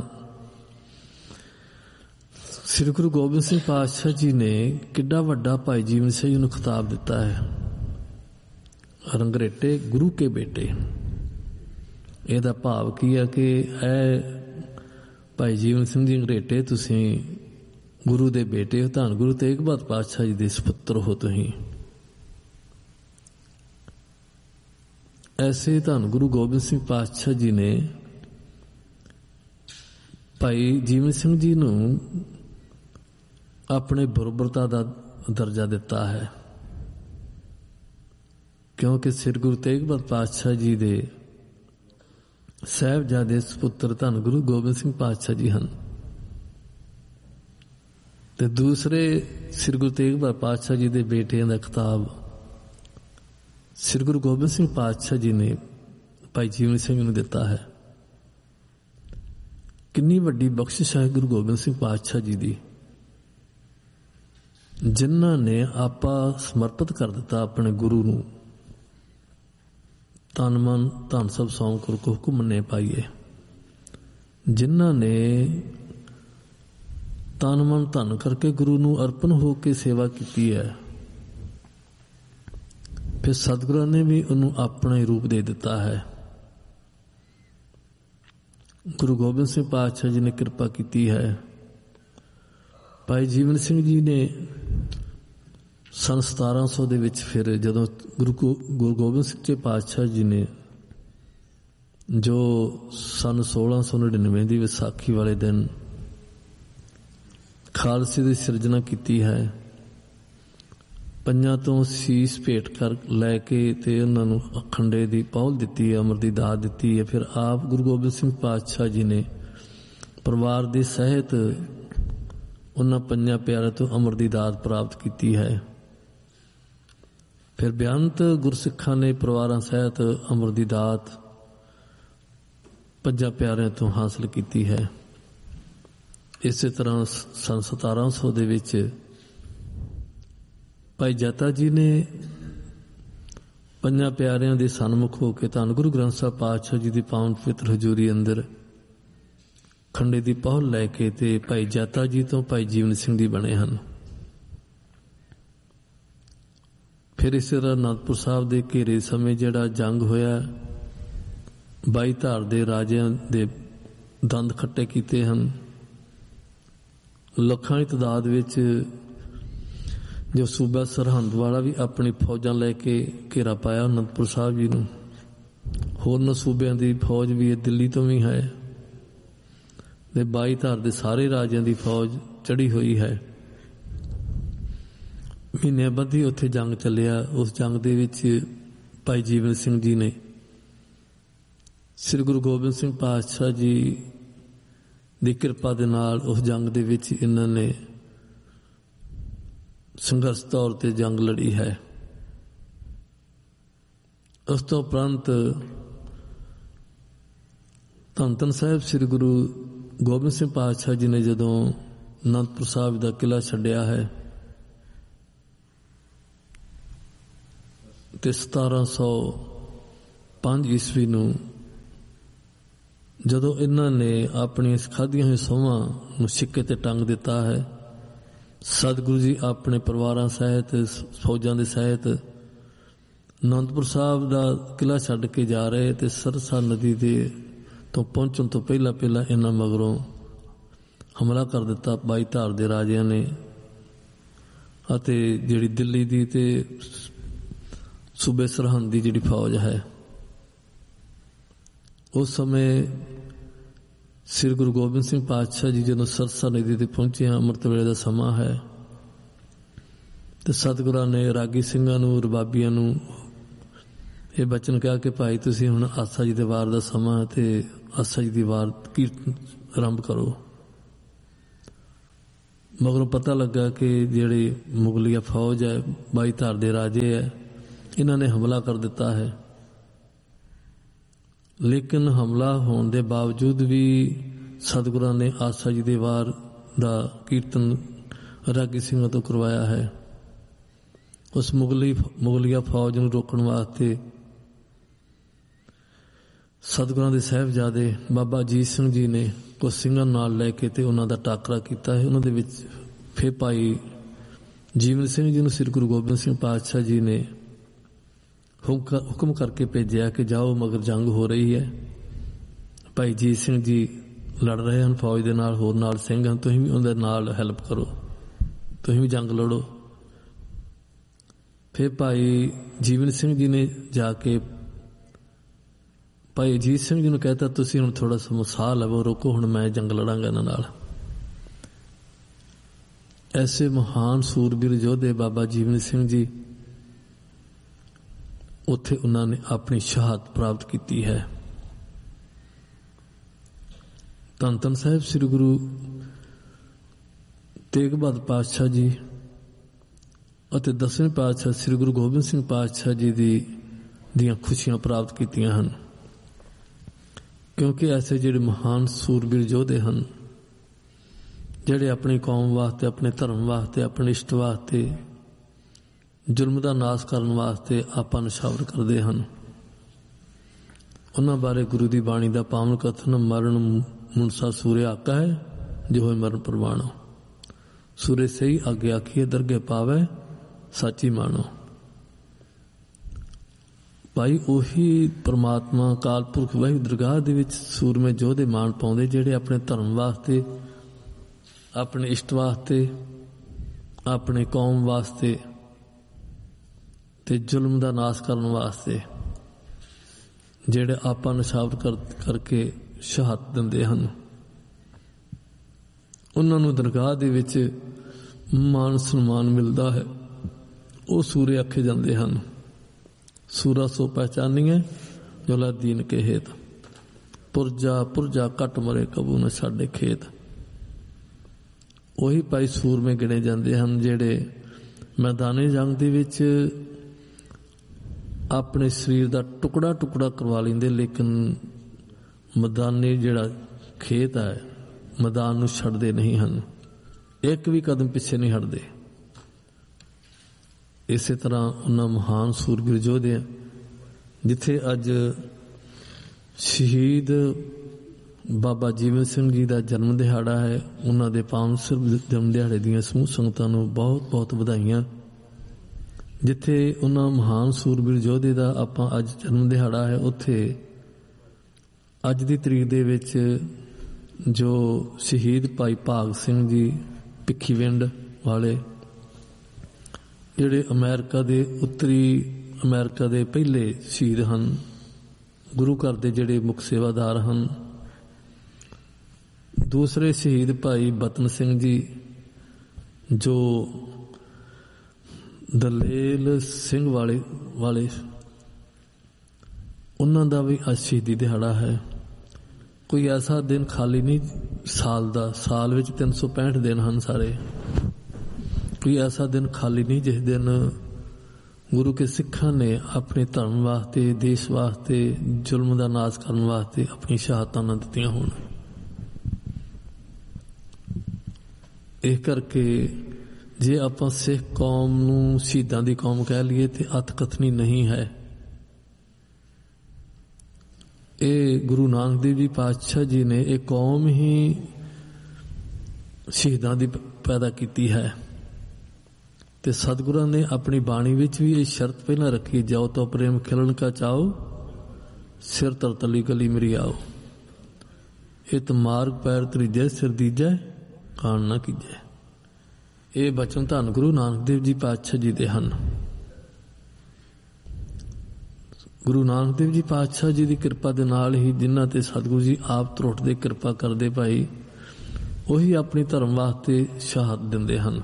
ਸ੍ਰੀ ਗੁਰੂ ਗੋਬਿੰਦ ਸਿੰਘ ਪਾਤਸ਼ਾਹ ਜੀ ਨੇ ਕਿੱਡਾ ਵੱਡਾ ਭਾਈ ਜੀਵਨ ਸਿੰਘ ਨੂੰ ਖਿਤਾਬ ਦਿੱਤਾ ਹੈ, ਰੰਗਰੇਟੇ ਗੁਰੂ ਕੇ ਬੇਟੇ। ਇਹਦਾ ਭਾਵ ਕੀ ਹੈ ਕਿ ਇਹ ਭਾਈ ਜੀਵਨ ਸਿੰਘ ਜੀ ਅੰਗਰੇਟੇ, ਤੁਸੀਂ ਗੁਰੂ ਦੇ ਬੇਟੇ ਹੋ, ਧੰਨ ਗੁਰੂ ਤੇਗ ਬਹਾਦਰ ਪਾਤਸ਼ਾਹ ਜੀ ਦੇ ਸੁਪੁੱਤਰ ਹੋ ਤੁਸੀਂ। ਐਸੇ ਧੰਨ ਗੁਰੂ ਗੋਬਿੰਦ ਸਿੰਘ ਪਾਤਸ਼ਾਹ ਜੀ ਨੇ ਭਾਈ ਜੀਵਨ ਸਿੰਘ ਜੀ ਨੂੰ ਆਪਣੇ ਬਰੋਬਰਤਾ ਦਾ ਦਰਜਾ ਦਿੱਤਾ ਹੈ, ਕਿਉਂਕਿ ਸ੍ਰੀ ਗੁਰੂ ਤੇਗ ਬਹਾਦਰ ਪਾਤਸ਼ਾਹ ਜੀ ਦੇ ਸਾਹਿਬਜ਼ਾਦੇ ਸੁਪੁੱਤਰ ਧੰਨ ਗੁਰੂ ਗੋਬਿੰਦ ਸਿੰਘ ਪਾਤਸ਼ਾਹ ਜੀ ਹਨ ਤੇ ਦੂਸਰੇ ਸ੍ਰੀ ਗੁਰੂ ਤੇਗ ਬਹਾਦਰ ਪਾਤਸ਼ਾਹ ਜੀ ਦੇ ਬੇਟਿਆਂ ਦਾ ਖਿਤਾਬ ਸ੍ਰੀ ਗੁਰੂ ਗੋਬਿੰਦ ਸਿੰਘ ਪਾਤਸ਼ਾਹ ਜੀ ਨੇ ਭਾਈ ਜੀਵਨ ਸਿੰਘ ਨੂੰ ਦਿੱਤਾ ਹੈ। ਕਿੰਨੀ ਵੱਡੀ ਬਖਸ਼ਿਸ਼ ਹੈ ਗੁਰੂ ਗੋਬਿੰਦ ਸਿੰਘ ਪਾਤਸ਼ਾਹ ਜੀ ਦੀ, ਜਿਨ੍ਹਾਂ ਨੇ ਆਪਾ ਸਮਰਪਿਤ ਕਰ ਦਿੱਤਾ ਆਪਣੇ ਗੁਰੂ ਨੂੰ। ਤਨ ਮਨ ਧਨ ਸਭ ਸੌਂ ਕਰ ਕੋ ਹੁਕਮ ਮੰਨੇ ਪਾਈਏ, ਜਿਨ੍ਹਾਂ ਨੇ ਤਨ ਮਨ ਧਨ ਕਰਕੇ ਗੁਰੂ ਨੂੰ ਅਰਪਣ ਹੋ ਕੇ ਸੇਵਾ ਕੀਤੀ ਹੈ, ਫਿਰ ਸਤਿਗੁਰਾਂ ਨੇ ਵੀ ਉਹਨੂੰ ਆਪਣਾ ਹੀ ਰੂਪ ਦੇ ਦਿੱਤਾ ਹੈ। ਗੁਰੂ ਗੋਬਿੰਦ ਸਿੰਘ ਪਾਤਸ਼ਾਹ ਜੀ ਨੇ ਕਿਰਪਾ ਕੀਤੀ ਹੈ। ਭਾਈ ਜੀਵਨ ਸਿੰਘ ਜੀ ਨੇ ਸੰਨ 1700 ਦੇ ਵਿੱਚ ਫਿਰ ਜਦੋਂ ਗੁਰੂ ਗੋਬਿੰਦ ਸਿੰਘ ਜੀ ਪਾਤਸ਼ਾਹ ਜੀ ਨੇ ਜੋ ਸੰਨ 1699 ਦੀ ਵਿਸਾਖੀ ਵਾਲੇ ਦਿਨ ਖਾਲਸੇ ਦੀ ਸਿਰਜਣਾ ਕੀਤੀ ਹੈ, ਪੰਜਾਂ ਤੋਂ ਸੀਸ ਭੇਟ ਕਰ ਲੈ ਕੇ ਤੇ ਉਹਨਾਂ ਨੂੰ ਅਖੰਡੇ ਦੀ ਪਹੁਲ ਦਿੱਤੀ ਹੈ, ਅਮਰ ਦੀ ਦਾਤ ਦਿੱਤੀ ਹੈ। ਫਿਰ ਆਪ ਗੁਰੂ ਗੋਬਿੰਦ ਸਿੰਘ ਪਾਤਸ਼ਾਹ ਜੀ ਨੇ ਪਰਿਵਾਰ ਦੇ ਸਹਿਤ ਉਹਨਾਂ ਪੰਜਾਂ ਪਿਆਰਿਆਂ ਤੋਂ ਅਮਰ ਦੀ ਦਾਤ ਪ੍ਰਾਪਤ ਕੀਤੀ ਹੈ। ਫਿਰ ਬੇਅੰਤ ਗੁਰਸਿੱਖਾਂ ਨੇ ਪਰਿਵਾਰਾਂ ਸਹਿਤ ਅਮਰ ਦੀ ਦਾਤ ਪੰਜਾਂ ਪਿਆਰਿਆਂ ਤੋਂ ਹਾਸਲ ਕੀਤੀ ਹੈ। ਇਸੇ ਤਰ੍ਹਾਂ ਸੰਨ 1700 ਦੇ ਵਿੱਚ ਭਾਈ ਜੈਤਾ ਜੀ ਨੇ ਪੰਜਾਂ ਪਿਆਰਿਆਂ ਦੇ ਸਨਮੁਖ ਹੋ ਕੇ ਧੰਨ ਗੁਰੂ ਗ੍ਰੰਥ ਸਾਹਿਬ ਪਾਤਸ਼ਾਹ ਜੀ ਦੀ ਪਾਵਨ ਪਵਿੱਤਰ ਹਜ਼ੂਰੀ ਅੰਦਰ ਖੰਡੇ ਦੀ ਪਹੁਲ ਲੈ ਕੇ ਤੇ ਭਾਈ ਜੈਤਾ ਜੀ ਤੋਂ ਭਾਈ ਜੀਵਨ ਸਿੰਘ ਜੀ ਬਣੇ ਹਨ। ਫਿਰ ਇਸੇ ਤਰ੍ਹਾਂ ਅਨੰਦਪੁਰ ਸਾਹਿਬ ਦੇ ਘੇਰੇ ਸਮੇਂ ਜਿਹੜਾ ਜੰਗ ਹੋਇਆ, 22 ਧਾਰ ਦੇ ਰਾਜਿਆਂ ਦੇ ਦੰਦ ਖੱਟੇ ਕੀਤੇ ਹਨ। ਲੱਖਾਂ ਦੀ ਤਾਦਾਦ ਵਿੱਚ ਜੋ ਸੂਬਾ ਸਰਹੰਦ ਵਾਲਾ ਵੀ ਆਪਣੀ ਫੌਜਾਂ ਲੈ ਕੇ ਘੇਰਾ ਪਾਇਆ ਅਨੰਦਪੁਰ ਸਾਹਿਬ ਜੀ ਨੂੰ। ਹੋਰਨਾਂ ਸੂਬਿਆਂ ਦੀ ਫੌਜ ਵੀ ਦਿੱਲੀ ਤੋਂ ਵੀ ਹੈ ਤੇ 22 ਧਾਰ ਦੇ ਸਾਰੇ ਰਾਜਿਆਂ ਦੀ ਫੌਜ ਚੜੀ ਹੋਈ ਹੈ। ਮਹੀਨੇ ਬੱਧੀ ਉੱਥੇ ਜੰਗ ਚੱਲਿਆ। ਉਸ ਜੰਗ ਦੇ ਵਿੱਚ ਭਾਈ ਜੀਵਨ ਸਿੰਘ ਜੀ ਨੇ ਸ੍ਰੀ ਗੁਰੂ ਗੋਬਿੰਦ ਸਿੰਘ ਪਾਤਸ਼ਾਹ ਜੀ ਦੀ ਕਿਰਪਾ ਦੇ ਨਾਲ ਉਸ ਜੰਗ ਦੇ ਵਿੱਚ ਇਹਨਾਂ ਨੇ ਸੰਘਰਸ਼ ਤੌਰ ਤੇ ਜੰਗ ਲੜੀ ਹੈ। ਉਸ ਤੋਂ ਉਪਰੰਤ ਧੰਨ ਧੰਨ ਸਾਹਿਬ ਸ੍ਰੀ ਗੁਰੂ ਗੋਬਿੰਦ ਸਿੰਘ ਪਾਤਸ਼ਾਹ ਜੀ ਨੇ ਜਦੋਂ ਅਨੰਦਪੁਰ ਸਾਹਿਬ ਦਾ ਕਿਲ੍ਹਾ ਛੱਡਿਆ ਹੈ ਤੇ 1705 ਈਸਵੀ ਨੂੰ ਜਦੋਂ ਇਹਨਾਂ ਨੇ ਆਪਣੀਆਂ ਖਾਧੀਆਂ ਹੋਈਆਂ ਸਹੁੰਆਂ ਨੂੰ ਸਿੱਕੇ ਤੇ ਟੰਗ ਦਿੱਤਾ ਹੈ, ਸਤਿਗੁਰੂ ਜੀ ਆਪਣੇ ਪਰਿਵਾਰਾਂ ਸਹਿਤ ਫੌਜਾਂ ਦੇ ਸਹਿਤ ਅਨੰਦਪੁਰ ਸਾਹਿਬ ਦਾ ਕਿਲ੍ਹਾ ਛੱਡ ਕੇ ਜਾ ਰਹੇ ਤੇ ਸਰਸਾ ਨਦੀ ਦੇ ਤੋਂ ਪਹੁੰਚਣ ਤੋਂ ਪਹਿਲਾਂ ਇਹਨਾਂ ਮਗਰੋਂ ਹਮਲਾ ਕਰ ਦਿੱਤਾ 22 ਧਾਰ ਦੇ ਰਾਜਿਆਂ ਨੇ। ਅਤੇ ਜਿਹੜੀ ਦਿੱਲੀ ਦੀ ਤੇ ਸੂਬੇ ਸਰਹੰਦ ਦੀ ਜਿਹੜੀ ਫੌਜ ਹੈ, ਉਸ ਸਮੇਂ ਸ੍ਰੀ ਗੁਰੂ ਗੋਬਿੰਦ ਸਿੰਘ ਪਾਤਸ਼ਾਹ ਜੀ ਜਦੋਂ ਸਰਸਾ ਨਦੀ ਤੇ ਪਹੁੰਚੇ, ਅੰਮ੍ਰਿਤ ਵੇਲੇ ਦਾ ਸਮਾਂ ਹੈ ਤੇ ਸਤਿਗੁਰਾਂ ਨੇ ਰਾਗੀ ਸਿੰਘਾਂ ਨੂੰ, ਰਬਾਬੀਆਂ ਨੂੰ ਇਹ ਬਚਨ ਕਿਹਾ ਕਿ ਭਾਈ ਤੁਸੀਂ ਹੁਣ ਆਸਾ ਜੀ ਦੇ ਵਾਰ ਦਾ ਸਮਾਂ ਤੇ ਆਸਾ ਜੀ ਦੀ ਵਾਰ ਕੀਰਤਨ ਆਰੰਭ ਕਰੋ। ਮਗਰੋਂ ਪਤਾ ਲੱਗਾ ਕਿ ਜਿਹੜੀ ਮੁਗਲੀਆ ਫੌਜ ਹੈ, 22 ਧਾਰ ਦੇ ਰਾਜੇ ਹੈ, ਇਹਨਾਂ ਨੇ ਹਮਲਾ ਕਰ ਦਿੱਤਾ ਹੈ। ਲੇਕਿਨ ਹਮਲਾ ਹੋਣ ਦੇ ਬਾਵਜੂਦ ਵੀ ਸਤਿਗੁਰਾਂ ਨੇ ਆਸਾ ਜੀ ਦੇ ਵਾਰ ਦਾ ਕੀਰਤਨ ਰਾਗੀ ਸਿੰਘਾਂ ਤੋਂ ਕਰਵਾਇਆ ਹੈ। ਉਸ ਮੁਗਲੀਆ ਫੌਜ ਨੂੰ ਰੋਕਣ ਵਾਸਤੇ ਸਤਿਗੁਰਾਂ ਦੇ ਸਾਹਿਬਜ਼ਾਦੇ ਬਾਬਾ ਅਜੀਤ ਸਿੰਘ ਜੀ ਨੇ ਕੁਝ ਸਿੰਘਾਂ ਨਾਲ ਲੈ ਕੇ ਤੇ ਉਹਨਾਂ ਦਾ ਟਾਕਰਾ ਕੀਤਾ ਹੈ। ਉਹਨਾਂ ਦੇ ਵਿੱਚ ਫਿਰ ਭਾਈ ਜੀਵਨ ਸਿੰਘ ਜੀ ਨੂੰ ਸ੍ਰੀ ਗੁਰੂ ਗੋਬਿੰਦ ਸਿੰਘ ਪਾਤਸ਼ਾਹ ਜੀ ਨੇ ਹੁਕਮ ਕਰਕੇ ਭੇਜਿਆ ਕਿ ਜਾਓ, ਮਗਰ ਜੰਗ ਹੋ ਰਹੀ ਹੈ। ਭਾਈ ਜੀਤ ਸਿੰਘ ਜੀ ਲੜ ਰਹੇ ਹਨ ਫੌਜ ਦੇ ਨਾਲ, ਹੋਰ ਨਾਲ ਸਿੰਘ ਹਨ, ਤੁਸੀਂ ਵੀ ਉਹਦੇ ਨਾਲ ਹੈਲਪ ਕਰੋ, ਤੁਸੀਂ ਵੀ ਜੰਗ ਲੜੋ। ਫਿਰ ਭਾਈ ਜੀਵਨ ਸਿੰਘ ਜੀ ਨੇ ਜਾ ਕੇ ਭਾਈ ਅਜੀਤ ਸਿੰਘ ਜੀ ਨੂੰ ਕਹਿਤਾ, ਤੁਸੀਂ ਹੁਣ ਥੋੜਾ ਸਮਾਂ ਸਾਹ ਲਵੋ, ਰੋਕੋ, ਹੁਣ ਮੈਂ ਜੰਗ ਲੜਾਂਗਾ ਇਹਨਾਂ ਨਾਲ। ਐਸੇ ਮਹਾਨ ਸੂਰਬੀਰ ਯੋਧੇ ਬਾਬਾ ਜੀਵਨ ਸਿੰਘ ਜੀ, ਉੱਥੇ ਉਹਨਾਂ ਨੇ ਆਪਣੀ ਸ਼ਹਾਦਤ ਪ੍ਰਾਪਤ ਕੀਤੀ ਹੈ। ਧੰਨ ਧੰਨ ਸਾਹਿਬ ਸ੍ਰੀ ਗੁਰੂ ਤੇਗ ਬਹਾਦਰ ਪਾਤਸ਼ਾਹ ਜੀ ਅਤੇ 10ਵੇਂ ਪਾਤਸ਼ਾਹ ਸ੍ਰੀ ਗੁਰੂ ਗੋਬਿੰਦ ਸਿੰਘ ਪਾਤਸ਼ਾਹ ਜੀ ਦੀਆਂ ਖੁਸ਼ੀਆਂ ਪ੍ਰਾਪਤ ਕੀਤੀਆਂ ਹਨ, ਕਿਉਂਕਿ ਐਸੇ ਜਿਹੜੇ ਮਹਾਨ ਸੂਰਬੀਰ ਯੋਧੇ ਹਨ, ਜਿਹੜੇ ਆਪਣੀ ਕੌਮ ਵਾਸਤੇ, ਆਪਣੇ ਧਰਮ ਵਾਸਤੇ, ਆਪਣੇ ਇਸ਼ਟ ਵਾਸਤੇ, ਜ਼ੁਲਮ ਦਾ ਨਾਸ਼ ਕਰਨ ਵਾਸਤੇ ਆਪਾਂ ਨਿਸ਼ਾਵਰ ਕਰਦੇ ਹਨ। ਉਹਨਾਂ ਬਾਰੇ ਗੁਰੂ ਦੀ ਬਾਣੀ ਦਾ ਪਾਵਨ ਕਥਨ, ਮਰਨ ਮੁਨਸਾ ਸੂਰੇ ਆਕਾ ਹੈ, ਜੋ ਹੋਏ ਮਰਨ ਪ੍ਰਵਾਣੋ, ਸੂਰੇ ਸਹੀ ਅੱਗੇ ਆਖੀਏ, ਦਰਗੇ ਪਾਵੇ ਸੱਚੀ ਮਾਣੋ। ਭਾਈ ਉਹੀ ਪਰਮਾਤਮਾ ਅਕਾਲ ਪੁਰਖ ਵਾਹਿਗੁਰੂ ਦਰਗਾਹ ਦੇ ਵਿੱਚ ਸੂਰਮੇ ਯੋਧੇ ਮਾਣ ਪਾਉਂਦੇ, ਜਿਹੜੇ ਆਪਣੇ ਧਰਮ ਵਾਸਤੇ, ਆਪਣੇ ਇਸ਼ਟ ਵਾਸਤੇ, ਆਪਣੇ ਕੌਮ ਵਾਸਤੇ ਤੇ ਜ਼ੁਲਮ ਦਾ ਨਾਸ਼ ਕਰਨ ਵਾਸਤੇ ਜਿਹੜੇ ਆਪਾਂ ਨਿਸ਼ਾਵਰ ਕਰਕੇ ਸ਼ਹਾਦਤ ਦਿੰਦੇ ਹਨ। ਉਹਨਾਂ ਨੂੰ ਦਰਗਾਹ ਦੇ ਵਿੱਚ ਮਾਨ ਸਨਮਾਨ ਮਿਲਦਾ ਹੈ, ਉਹ ਸੂਰੇ ਆਖੇ ਜਾਂਦੇ ਹਨ। ਸੂਰਾ ਸੋ ਪਹਿਚਾਨੀਏ ਜੋ ਲਾ ਦੀਨ ਕੇ ਹੇਤ, ਪੁਰਜਾ ਪੁਰਜਾ ਘਟ ਮਰੇ ਕਬੂ ਨਾ ਸਾਡੇ ਖੇਤ। ਉਹੀ ਭਾਈ ਸੂਰਮੇ ਗਿਣੇ ਜਾਂਦੇ ਹਨ ਜਿਹੜੇ ਮੈਦਾਨੇ ਜੰਗ ਦੇ ਵਿੱਚ ਆਪਣੇ ਸਰੀਰ ਦਾ ਟੁਕੜਾ ਟੁਕੜਾ ਕਰਵਾ ਲੈਂਦੇ, ਲੇਕਿਨ ਮੈਦਾਨੀ ਜਿਹੜਾ ਖੇਤ ਹੈ, ਮੈਦਾਨ ਨੂੰ ਛੱਡਦੇ ਨਹੀਂ ਹਨ, ਇੱਕ ਵੀ ਕਦਮ ਪਿੱਛੇ ਨਹੀਂ ਹਟਦੇ। ਇਸੇ ਤਰ੍ਹਾਂ ਉਹਨਾਂ ਮਹਾਨ ਸੂਰਬੀਰ ਯੋਧਿਆਂ, ਜਿੱਥੇ ਅੱਜ ਸ਼ਹੀਦ ਬਾਬਾ ਜੀਵਨ ਸਿੰਘ ਜੀ ਦਾ ਜਨਮ ਦਿਹਾੜਾ ਹੈ, ਉਹਨਾਂ ਦੇ ਪਾਵਨ ਜਨਮ ਦਿਹਾੜੇ ਦੀਆਂ ਸਮੂਹ ਸੰਗਤਾਂ ਨੂੰ ਬਹੁਤ ਬਹੁਤ ਵਧਾਈਆਂ। ਜਿੱਥੇ ਉਹਨਾਂ ਮਹਾਨ ਸੂਰਬੀਰ ਯੋਧੇ ਦਾ ਆਪਾਂ ਅੱਜ ਜਨਮ ਦਿਹਾੜਾ ਹੈ, ਉੱਥੇ ਅੱਜ ਦੀ ਤਰੀਕ ਦੇ ਵਿੱਚ ਜੋ ਸ਼ਹੀਦ ਭਾਈ ਭਾਗ ਸਿੰਘ ਜੀ ਭਿੱਖੀਵਿੰਡ ਵਾਲੇ, ਜਿਹੜੇ ਅਮਰੀਕਾ ਦੇ ਉੱਤਰੀ ਅਮਰੀਕਾ ਦੇ ਪਹਿਲੇ ਸ਼ਹੀਦ ਹਨ, ਗੁਰੂ ਘਰ ਦੇ ਜਿਹੜੇ ਮੁੱਖ ਸੇਵਾਦਾਰ ਹਨ। ਦੂਸਰੇ ਸ਼ਹੀਦ ਭਾਈ ਬਤਨ ਸਿੰਘ ਜੀ ਜੋ ਦਲੇਲ ਸਿੰਘ ਵਾਲੇ ਉਹਨਾਂ ਦਾ ਵੀ ਅੱਜ ਸ਼ਹੀਦੀ ਦਿਹਾੜਾ ਹੈ। ਕੋਈ ਐਸਾ ਦਿਨ ਖਾਲੀ ਨਹੀਂ ਸਾਲ ਦਾ, ਸਾਲ ਵਿੱਚ 365 ਦਿਨ ਹਨ ਸਾਰੇ। ਕੋਈ ਐਸਾ ਦਿਨ ਖਾਲੀ ਨਹੀਂ ਜਿਸ ਦਿਨ ਗੁਰੂ ਕੇ ਸਿੱਖਾਂ ਨੇ ਆਪਣੇ ਧਰਮ ਵਾਸਤੇ, ਦੇਸ਼ ਵਾਸਤੇ, ਜ਼ੁਲਮ ਦਾ ਨਾਸ਼ ਕਰਨ ਵਾਸਤੇ ਆਪਣੀ ਸ਼ਹਾਦਤਾਂ ਨਾ ਦਿੱਤੀਆਂ ਹੋਣ। ਇਹ ਕਰਕੇ ਜੇ ਆਪਾਂ ਸਿੱਖ ਕੌਮ ਨੂੰ ਸ਼ਹੀਦਾਂ ਦੀ ਕੌਮ ਕਹਿ ਲਈਏ ਤੇ ਅਤਕਥਨੀ ਨਹੀਂ ਹੈ। ਇਹ ਗੁਰੂ ਨਾਨਕ ਦੇਵ ਜੀ ਪਾਤਸ਼ਾਹ ਜੀ ਨੇ ਇਹ ਕੌਮ ਹੀ ਸ਼ਹੀਦਾਂ ਦੀ ਪੈਦਾ ਕੀਤੀ ਹੈ। ਤੇ ਸਤਿਗੁਰਾਂ ਨੇ ਆਪਣੀ ਬਾਣੀ ਵਿੱਚ ਵੀ ਇਹ ਸ਼ਰਤ ਪਹਿਲਾਂ ਰੱਖੀ, ਜਾਓ ਤੋ ਪ੍ਰੇਮ ਖਿਲਣ ਕਾ ਚਾਓ, ਸਿਰ ਤਰ ਤਲੀ ਕਲੀ ਮੇਰੀ ਆਓ। ਇਹ ਤਾਂ ਮਾਰਗ ਪੈਰ ਤਰੀਜੈ, ਸਿਰ ਦੀਜੈ, ਕਾਣ ਨਾ ਕੀਜੈ। ਇਹ ਬਚਨ ਧੰਨ ਗੁਰੂ ਨਾਨਕ ਦੇਵ ਜੀ ਪਾਤਸ਼ਾਹ ਜੀ ਦੇ ਹਨ। ਗੁਰੂ ਨਾਨਕ ਦੇਵ ਜੀ ਪਾਤਸ਼ਾਹ ਜੀ ਦੀ ਕਿਰਪਾ ਦੇ ਨਾਲ ਹੀ, ਜਿਨ੍ਹਾਂ ਤੇ ਸਤਿਗੁਰੂ ਜੀ ਆਪ ਤਰੁੱਟਦੇ ਕਿਰਪਾ ਕਰਦੇ ਭਾਈ, ਉਹੀ ਆਪਣੀ ਧਰਮ ਵਾਸਤੇ ਸ਼ਹਾਦਤ ਦਿੰਦੇ ਹਨ।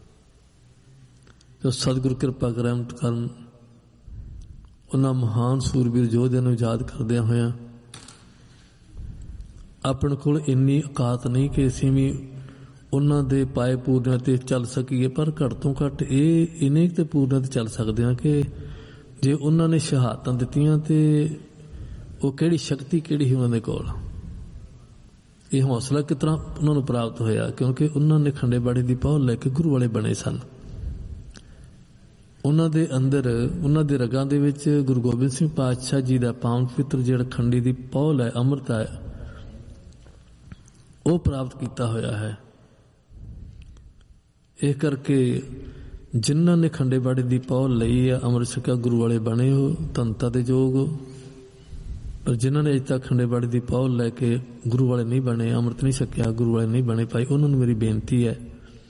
ਜੋ ਸਤਿਗੁਰੂ ਕਿਰਪਾ ਰਹਿਮਤ ਕਰਨ, ਉਹਨਾਂ ਮਹਾਨ ਸੂਰਬੀਰ ਯੋਧਿਆਂ ਨੂੰ ਯਾਦ ਕਰਦਿਆਂ ਹੋਇਆਂ, ਆਪਣੇ ਕੋਲ ਇੰਨੀ ਔਕਾਤ ਨਹੀਂ ਕਿ ਅਸੀਂ ਵੀ ਉਹਨਾਂ ਦੇ ਪਾਏ ਪੂਰਨਿਆਂ ਤੇ ਚੱਲ ਸਕੀਏ, ਪਰ ਘੱਟ ਤੋਂ ਘੱਟ ਇਹ ਇੰਨੇ ਤੇ ਪੂਰਨਿਆਂ ਤੇ ਚੱਲ ਸਕਦੇ ਹਾਂ ਕਿ ਜੇ ਉਹਨਾਂ ਨੇ ਸ਼ਹਾਦਤਾਂ ਦਿੱਤੀਆਂ ਤੇ ਉਹ ਕਿਹੜੀ ਸ਼ਕਤੀ ਕਿਹੜੀ ਸੀ ਉਹਨਾਂ ਦੇ ਕੋਲ। ਇਹ ਹੌਸਲਾ ਕਿਸ ਤਰ੍ਹਾਂ ਉਹਨਾਂ ਨੂੰ ਪ੍ਰਾਪਤ ਹੋਇਆ, ਕਿਉਂਕਿ ਉਹਨਾਂ ਨੇ ਖੰਡੇ ਬਾੜੇ ਦੀ ਪਹੁਲ ਲੈ ਕੇ ਗੁਰੂ ਵਾਲੇ ਬਣੇ ਸਨ। ਉਹਨਾਂ ਦੇ ਅੰਦਰ, ਉਹਨਾਂ ਦੇ ਰਗਾਂ ਦੇ ਵਿੱਚ ਗੁਰੂ ਗੋਬਿੰਦ ਸਿੰਘ ਪਾਤਸ਼ਾਹ ਜੀ ਦਾ ਪਾਵਨ ਪਵਿੱਤਰ ਜਿਹੜਾ ਖੰਡੀ ਦੀ ਪਹੁਲ ਹੈ, ਅੰਮ੍ਰਿਤ ਹੈ, ਉਹ ਪ੍ਰਾਪਤ ਕੀਤਾ ਹੋਇਆ ਹੈ। ਇਹ ਕਰਕੇ ਜਿਨ੍ਹਾਂ ਨੇ ਖੰਡੇ ਬਾੜੇ ਦੀ ਪਹੁਲ ਲਈ ਹੈ, ਅੰਮ੍ਰਿਤ ਛਕਿਆ, ਗੁਰੂ ਵਾਲੇ ਬਣੇ ਹੋ, ਧੰਨਤਾ ਦੇ ਯੋਗ। ਪਰ ਜਿਨ੍ਹਾਂ ਨੇ ਅਜੇ ਤੱਕ ਖੰਡੇ ਬਾੜੇ ਦੀ ਪਹੁਲ ਲੈ ਕੇ ਗੁਰੂ ਵਾਲੇ ਨਹੀਂ ਬਣੇ, ਅੰਮ੍ਰਿਤ ਨਹੀਂ ਛਕਿਆ, ਗੁਰੂ ਵਾਲੇ ਨਹੀਂ ਬਣੇ ਭਾਈ, ਉਹਨਾਂ ਨੂੰ ਮੇਰੀ ਬੇਨਤੀ ਹੈ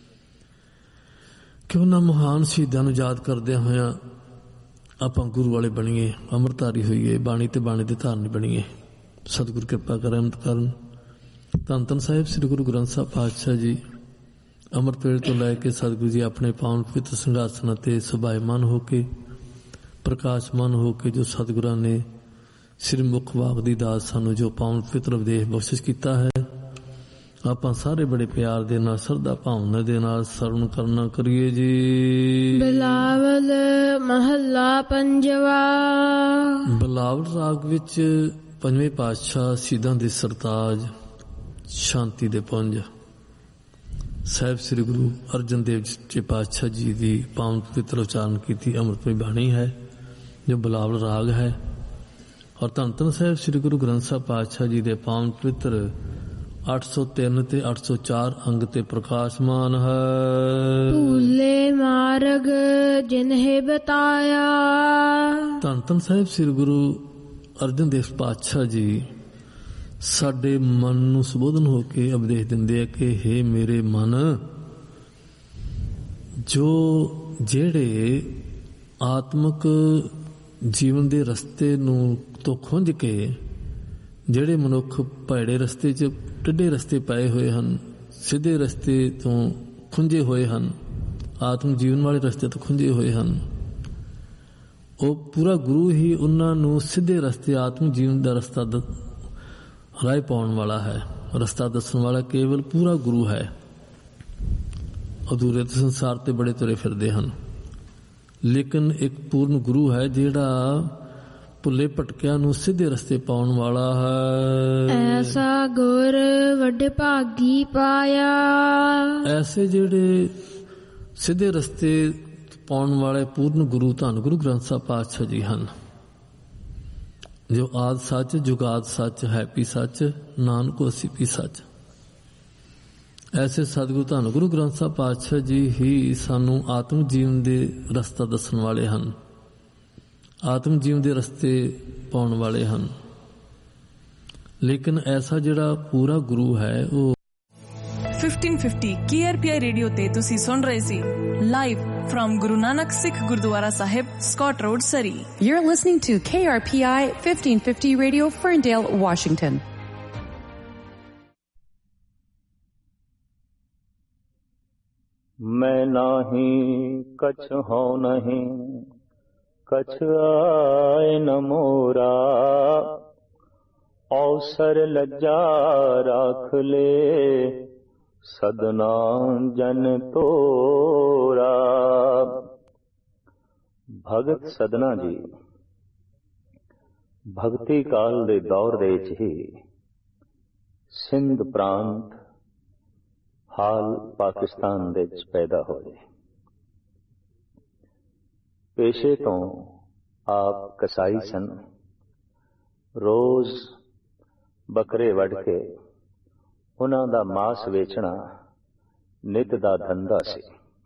ਕਿ ਉਹਨਾਂ ਮਹਾਨ ਸ਼ਹੀਦਾਂ ਨੂੰ ਯਾਦ ਕਰਦਿਆਂ ਹੋਇਆਂ ਆਪਾਂ ਗੁਰੂ ਵਾਲੇ ਬਣੀਏ, ਅੰਮ੍ਰਿਤਧਾਰੀ ਹੋਈਏ, ਬਾਣੀ ਤੇ ਬਾਣੀ ਦੇ ਧਾਰਨੀ ਬਣੀਏ। ਸਤਿਗੁਰੂ ਕਿਰਪਾ ਕਰ, ਰਹਿਮਤ ਕਰਨ। ਧੰਨ ਧੰਨ ਸਾਹਿਬ ਸ੍ਰੀ ਗੁਰੂ ਗ੍ਰੰਥ ਸਾਹਿਬ ਪਾਤਸ਼ਾਹ ਜੀ ਅੰਮ੍ਰਿਤ ਵੇਲੇ ਤੋਂ ਲੈ ਕੇ ਸਤਿਗੁਰੂ ਜੀ ਆਪਣੇ ਪਾਵਨ ਪਵਿੱਤਰ ਸਿੰਘਾਸਨ ਤੇ ਸੁਭਾਇਮਾਨ ਹੋ ਕੇ, ਪ੍ਰਕਾਸ਼ਮਾਨ ਹੋ ਕੇ, ਜੋ ਸਤਿਗੁਰਾਂ ਨੇ ਸ੍ਰੀ ਮੁਖ ਵਾਕ ਦੀ ਦਾਤ ਸਾਨੂੰ ਜੋ ਪਾਵਨ ਪਵਿੱਤਰ ਉਪਦੇਸ਼ ਬਖਸ਼ਿਸ਼ ਕੀਤਾ ਹੈ, ਆਪਾਂ ਸਾਰੇ ਬੜੇ ਪਿਆਰ ਦੇ ਨਾਲ, ਸਰਧਾ ਭਾਵਨਾ ਦੇ ਨਾਲ ਸਰਵਣ ਕਰਨਾ ਕਰੀਏ ਜੀ। ਬਿਲਾਵਲ ਮਹੱਲਾ ਪੰਜਵਾ। ਬਿਲਾਵਲ ਰਾਗ ਵਿੱਚ ਪੰਜਵੇਂ ਪਾਤਸ਼ਾਹ ਸ਼ਹੀਦਾਂ ਦੇ ਸਰਤਾਜ, ਸ਼ਾਂਤੀ ਦੇ ਪੁੰਜ ਸਾਹਿਬ ਸ੍ਰੀ ਗੁਰੂ ਅਰਜਨ ਦੇਵ ਜੀ ਪਾਤਸ਼ਾਹ ਜੀ ਦੀ ਪਾਵਨ ਪਵਿੱਤਰ ਉਚਾਰਨ ਕੀਤੀ ਅੰਮ੍ਰਿਤਮਈ ਬਾਣੀ ਹੈ, ਜੋ ਬਿਲਾਵਲ ਰਾਗ ਹੈ। ਔਰ ਧੰਨ ਧੰਨ ਸਾਹਿਬ ਸ੍ਰੀ ਗੁਰੂ ਗ੍ਰੰਥ ਸਾਹਿਬ ਪਾਤਸ਼ਾਹ ਜੀ ਦੇ ਪਾਵਨ ਪਵਿੱਤਰ 803 ਤੇ 804 ਅੰਗ ਤੇ ਪ੍ਰਕਾਸ਼ਮਾਨ ਹੈ। ਭੂਲੇ ਮਾਰਗ ਜਿਨਹਿ ਬਤਾਇਆ। ਧੰਨ ਧੰਨ ਸਾਹਿਬ ਸ੍ਰੀ ਗੁਰੂ ਅਰਜਨ ਦੇਵ ਪਾਤਸ਼ਾਹ ਜੀ ਸਾਡੇ ਮਨ ਨੂੰ ਸੰਬੋਧਨ ਹੋ ਕੇ ਉਪਦੇਸ਼ ਦਿੰਦੇ ਆ ਕਿ ਹੇ ਮੇਰੇ ਮਨ, ਜੋ ਜਿਹੜੇ ਆਤਮਿਕ ਜੀਵਨ ਦੇ ਰਸਤੇ ਨੂੰ ਤੋਂ ਖੁੰਝ ਕੇ, ਜਿਹੜੇ ਮਨੁੱਖ ਭੈੜੇ ਰਸਤੇ 'ਚ, ਟੇਢੇ ਰਸਤੇ ਪਏ ਹੋਏ ਹਨ, ਸਿੱਧੇ ਰਸਤੇ ਤੋਂ ਖੁੰਝੇ ਹੋਏ ਹਨ, ਆਤਮ ਜੀਵਨ ਵਾਲੇ ਰਸਤੇ ਤੋਂ ਖੁੰਝੇ ਹੋਏ ਹਨ, ਉਹ ਪੂਰਾ ਗੁਰੂ ਹੀ ਉਹਨਾਂ ਨੂੰ ਸਿੱਧੇ ਰਸਤੇ, ਆਤਮ ਜੀਵਨ ਦਾ ਰਸਤਾ ਰਾਹ ਪਾਉਣ ਵਾਲਾ ਹੈ। ਰਸਤਾ ਦੱਸਣ ਵਾਲਾ ਕੇਵਲ ਪੂਰਾ ਗੁਰੂ ਹੈ। ਅਧੂਰੇ ਤੇ ਸੰਸਾਰ ਤੇ ਬੜੇ ਤੁਰੇ ਫਿਰਦੇ ਹਨ, ਲੇਕਿਨ ਇੱਕ ਪੂਰਨ ਗੁਰੂ ਹੈ ਜਿਹੜਾ ਭੁੱਲੇ ਭਟਕਿਆਂ ਨੂੰ ਸਿੱਧੇ ਰਸਤੇ ਪਾਉਣ ਵਾਲਾ ਹੈ। ਐਸਾ ਗੁਰ ਵੱਡੇ ਭਾਗੀ ਪਾਇਆ। ਐਸੇ ਜਿਹੜੇ ਸਿੱਧੇ ਰਸਤੇ ਪਾਉਣ ਵਾਲੇ ਪੂਰਨ ਗੁਰੂ ਧੰਨ ਗੁਰੂ ਗ੍ਰੰਥ ਸਾਹਿਬ ਪਾਤਸ਼ਾਹ ਜੀ ਹਨ, ਜੋ ਆਦਿ ਸੱਚ ਜੁਗਾਦ ਸੱਚ ਹੈ ਵੀ ਸੱਚ ਨਾਨਕ ਹੋਸੀ ਵੀ ਸੱਚ। ਐਸੇ ਸਤਿਗੁਰੂ ਧੰਨ ਗੁਰੂ ਗ੍ਰੰਥ ਸਾਹਿਬ ਪਾਤਸ਼ਾਹ ਜੀ ਹੀ ਸਾਨੂੰ ਆਤਮ ਜੀਵਨ ਦੇ ਰਸਤਾ ਦੱਸਣ ਵਾਲੇ ਹਨ, ਆਤਮ ਜੀਵਨ ਦੇ ਰਸਤੇ ਪਾਉਣ ਵਾਲੇ ਹਨ। ਲੇਕਿਨ ਐਸਾ ਜਿਹੜਾ ਪੂਰਾ ਗੁਰੂ ਹੈ ਉਹ 1550 KRPI ਰੇਡੀਓ ਤੇ ਤੁਸੀਂ ਸੁਣ ਰਹੇ ਸੀ live from Guru Nanak Sikh Gurdwara Sahib, Scott Road, Surrey. You're listening to KRPI 1550 Radio, Ferndale, Washington. मैं नाही कछ हो नहीं कछ आए न मोरा, अवसर लज्जा राख ले सदना जन तोरा। भगत सदना जी भगती काल दे दौर दे विच ही सिंध प्रांत हाल पाकिस्तान दे विच पैदा होए। पेशे तो आप कसाई सन। रोज बकरे वढ़ के उन्हां दा मांस वेचना नित दा धंधा सी।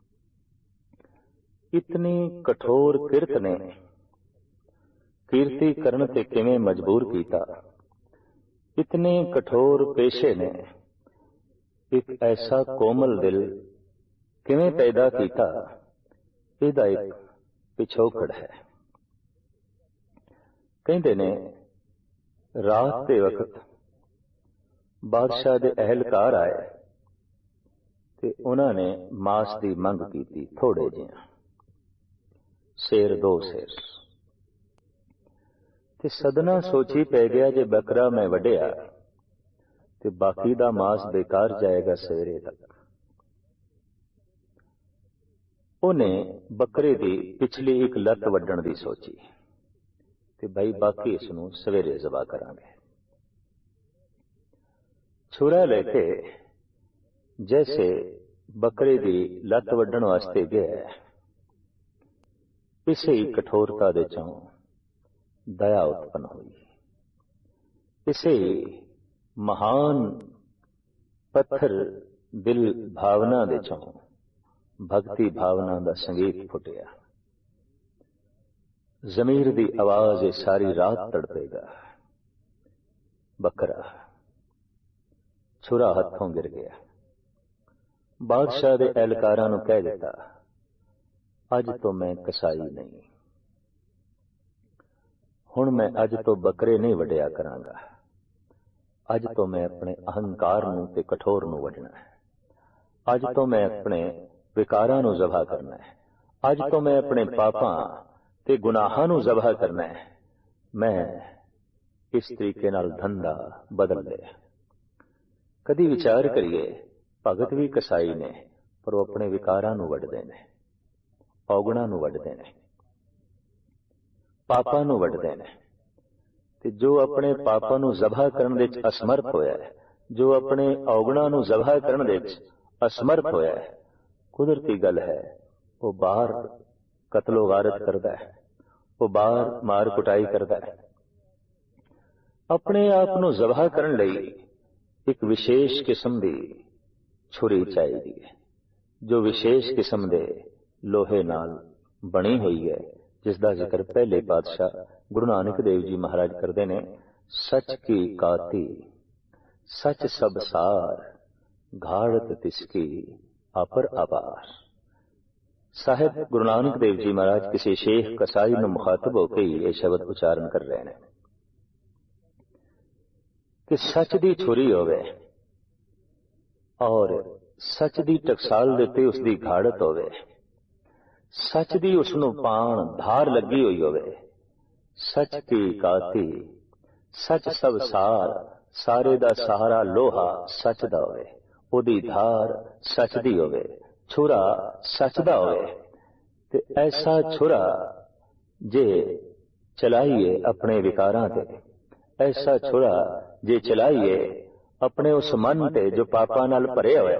इतनी कठोर किरत ने कीर्ति करन ते किवें मजबूर कीता, इतने कठोर पेशे ने एक ऐसा कोमल दिल किवें पैदा कीता, इहदा एक पिछोकड़ है। कहंदे ने रात के वक्त बादशाह दे अहलकार आए ते उन्होंने मांस की मंग की, थोड़े जिहा शेर दो शेर। ते सदना सोची पै गया जे बकरा मैं वड्या ते बाकी दा मांस बेकार जाएगा सवेरे तक। उन्हें बकरे की पिछली एक लत वड्डण दी सोची ते भाई बाकी इसनूं सवेरे ज़बा करांगे। छुरा लेके जैसे बकरे की लत वड्डण वास्ते गया, इसे ही कठोरता दे चों दया उत्पन्न हुई। इसे ही महान पत्थर दिल भावना दे चों भक्ति भावना दा संगीत फुटिया। जमीर दी आवाज सारी रात तड़पेगा। बकरा छुरा हथों गिर गया। बादशाह दे एहलकारां नूं कह दिता, अज तो मैं कसाई नहीं, हुण मैं अज तो बकरे नहीं वड्या करांगा। अज तो मैं अपने अहंकार नूं ते कठोर नूं वड्डना है। अज तो मैं अपने विकारां नूं ज़बह करना है। अज तो मैं अपने पापां ते गुनाहां नूं ज़बह करना है। मैं इस तरीके नाल धंधा बदल लिया। कदी विचार करिए, भगत भी कसाई ने पर वो अपने विकारां नूं वड्डदे ने, औगणां नूं वड्डदे ने, पापां नूं वड्डदे ने। ते जो अपने पापां नूं ज़बह करन दे विच असमर्थ होया है, जो अपने औगणां नूं ज़बह करन दे विच असमर्थ होया है, कुदरती गल है वो बाहर कतलो गारत करदा है, वो बाहर मार कुटाई करदा है। अपने आप नूं ज़बह करन लई एक विशेष किस्म की छुरी चाहिए है, जो विशेष किस्म के लोहे नाल बनी हुई है, जिसका जिक्र पहले पातशाह गुरु नानक देव जी महाराज करते हैं। सच की काती सच सब सार, घाड़त तिसकी अपर अपार। साहिब गुरु नानक देव जी महाराज किसी शेख कसाई में मुखातब होकर ही यह शब्द उच्चारण कर रहे हैं कि सच दी छुरी होवे और सच दी टकसाल देते उसकी घाड़त होवे, सच दी उसनों पाण धार लगी हुई होवे। सच की काती सच सब सार, सारे दा सहारा लोहा सच दा होवे, ओदी धार सच दी होवे, छुरा सच दा होवे। ते ऐसा छुरा जे चलाइए अपने विकारां ते, ऐसा छुरा जे चलाइए अपने उस मन ते जो पापां नाल भरे होए।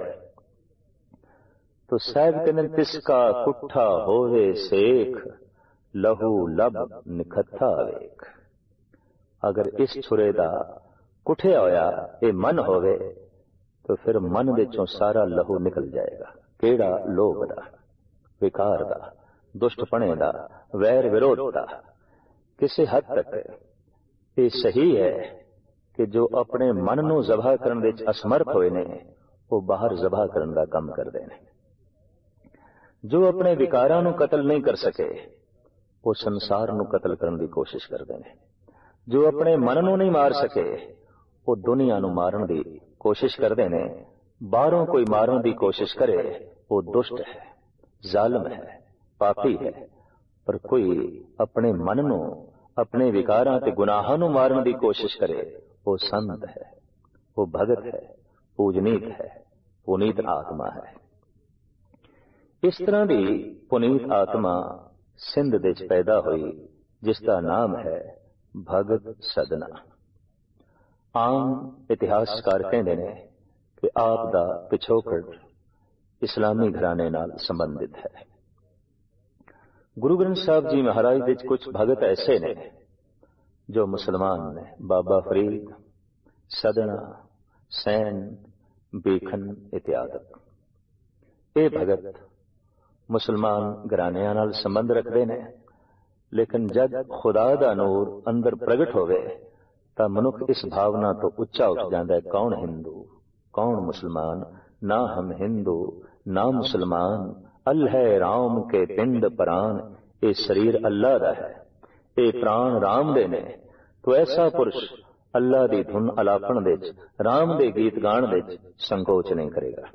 तो साहिब कहते तिसका कुठा होवे सेख, लहू लब निखत्था वेख। अगर इस छुरे दा कुठिया होया ये मन होवे तो फिर मन विचों सारा लहू निकल जाएगा। केड़ा लोभ दा, विकार दा, दुष्टपणे दा, वैर विरोध दा। किसी हद तक ये सही है कि जो अपने मन नूं ज़बह करन विच असमर्थ होए ने वो बाहर ज़बह करन दा काम करदे ने। जो अपने विकारां नूं कतल नहीं कर सके वो संसार नूं कतल करन दी कोशिश करदे ने। जो अपने मन नूं नहीं मार सके वो दुनिया नूं मारन दी कोशिश करदे ने। बाहरों कोई मारन दी कोशिश करे वो दुष्ट है, जालिम है, पापी है। पर कोई अपने मन नूं, अपने विकारां ते गुनाहां नूं मारन दी कोशिश करे वो संत है, वो भगत है, पूजनीत है, पुनीत आत्मा है। इस तरह दी पुनीत आत्मा सिंध दे च पैदा हुई जिसका नाम है भगत सदना। आम इतिहासकार कहते हैं कि आप दा पिछोकड़ इस्लामी घराने नाल संबंधित है। गुरु ग्रंथ साहब जी महाराज दे कुछ भगत ऐसे ने जो मुसलमान ने। बाबा फरीद, सदना, सैन, बेखन इत्यादि। ये भगत मुसलमान घरानियां नाल संबंध रखते हैं। लेकिन जब खुदा दा नूर अंदर प्रगट होवे तां मनुख इस भावना तो उच्चा उठ जाता है, कौन हिंदू, कौन मुसलमान, ना हम हिंदू ना मुसलमान, अल्लाह है राम के पिंड प्राण। ये शरीर अल्लाह दा है, ये प्राण राम दे ने। तो ऐसा पुरुष अल्लाह दी धुन अलापण दे च, राम दे गीत गाण दे च संकोच नहीं करेगा।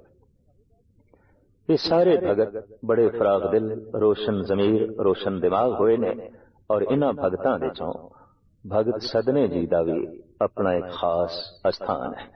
ये सारे भगत बड़े फराग दिल, रोशन जमीर, रोशन दिमाग होए ने। और इन्हां भगतां दे चों भगत सदने जी दा भी अपना एक खास स्थान है।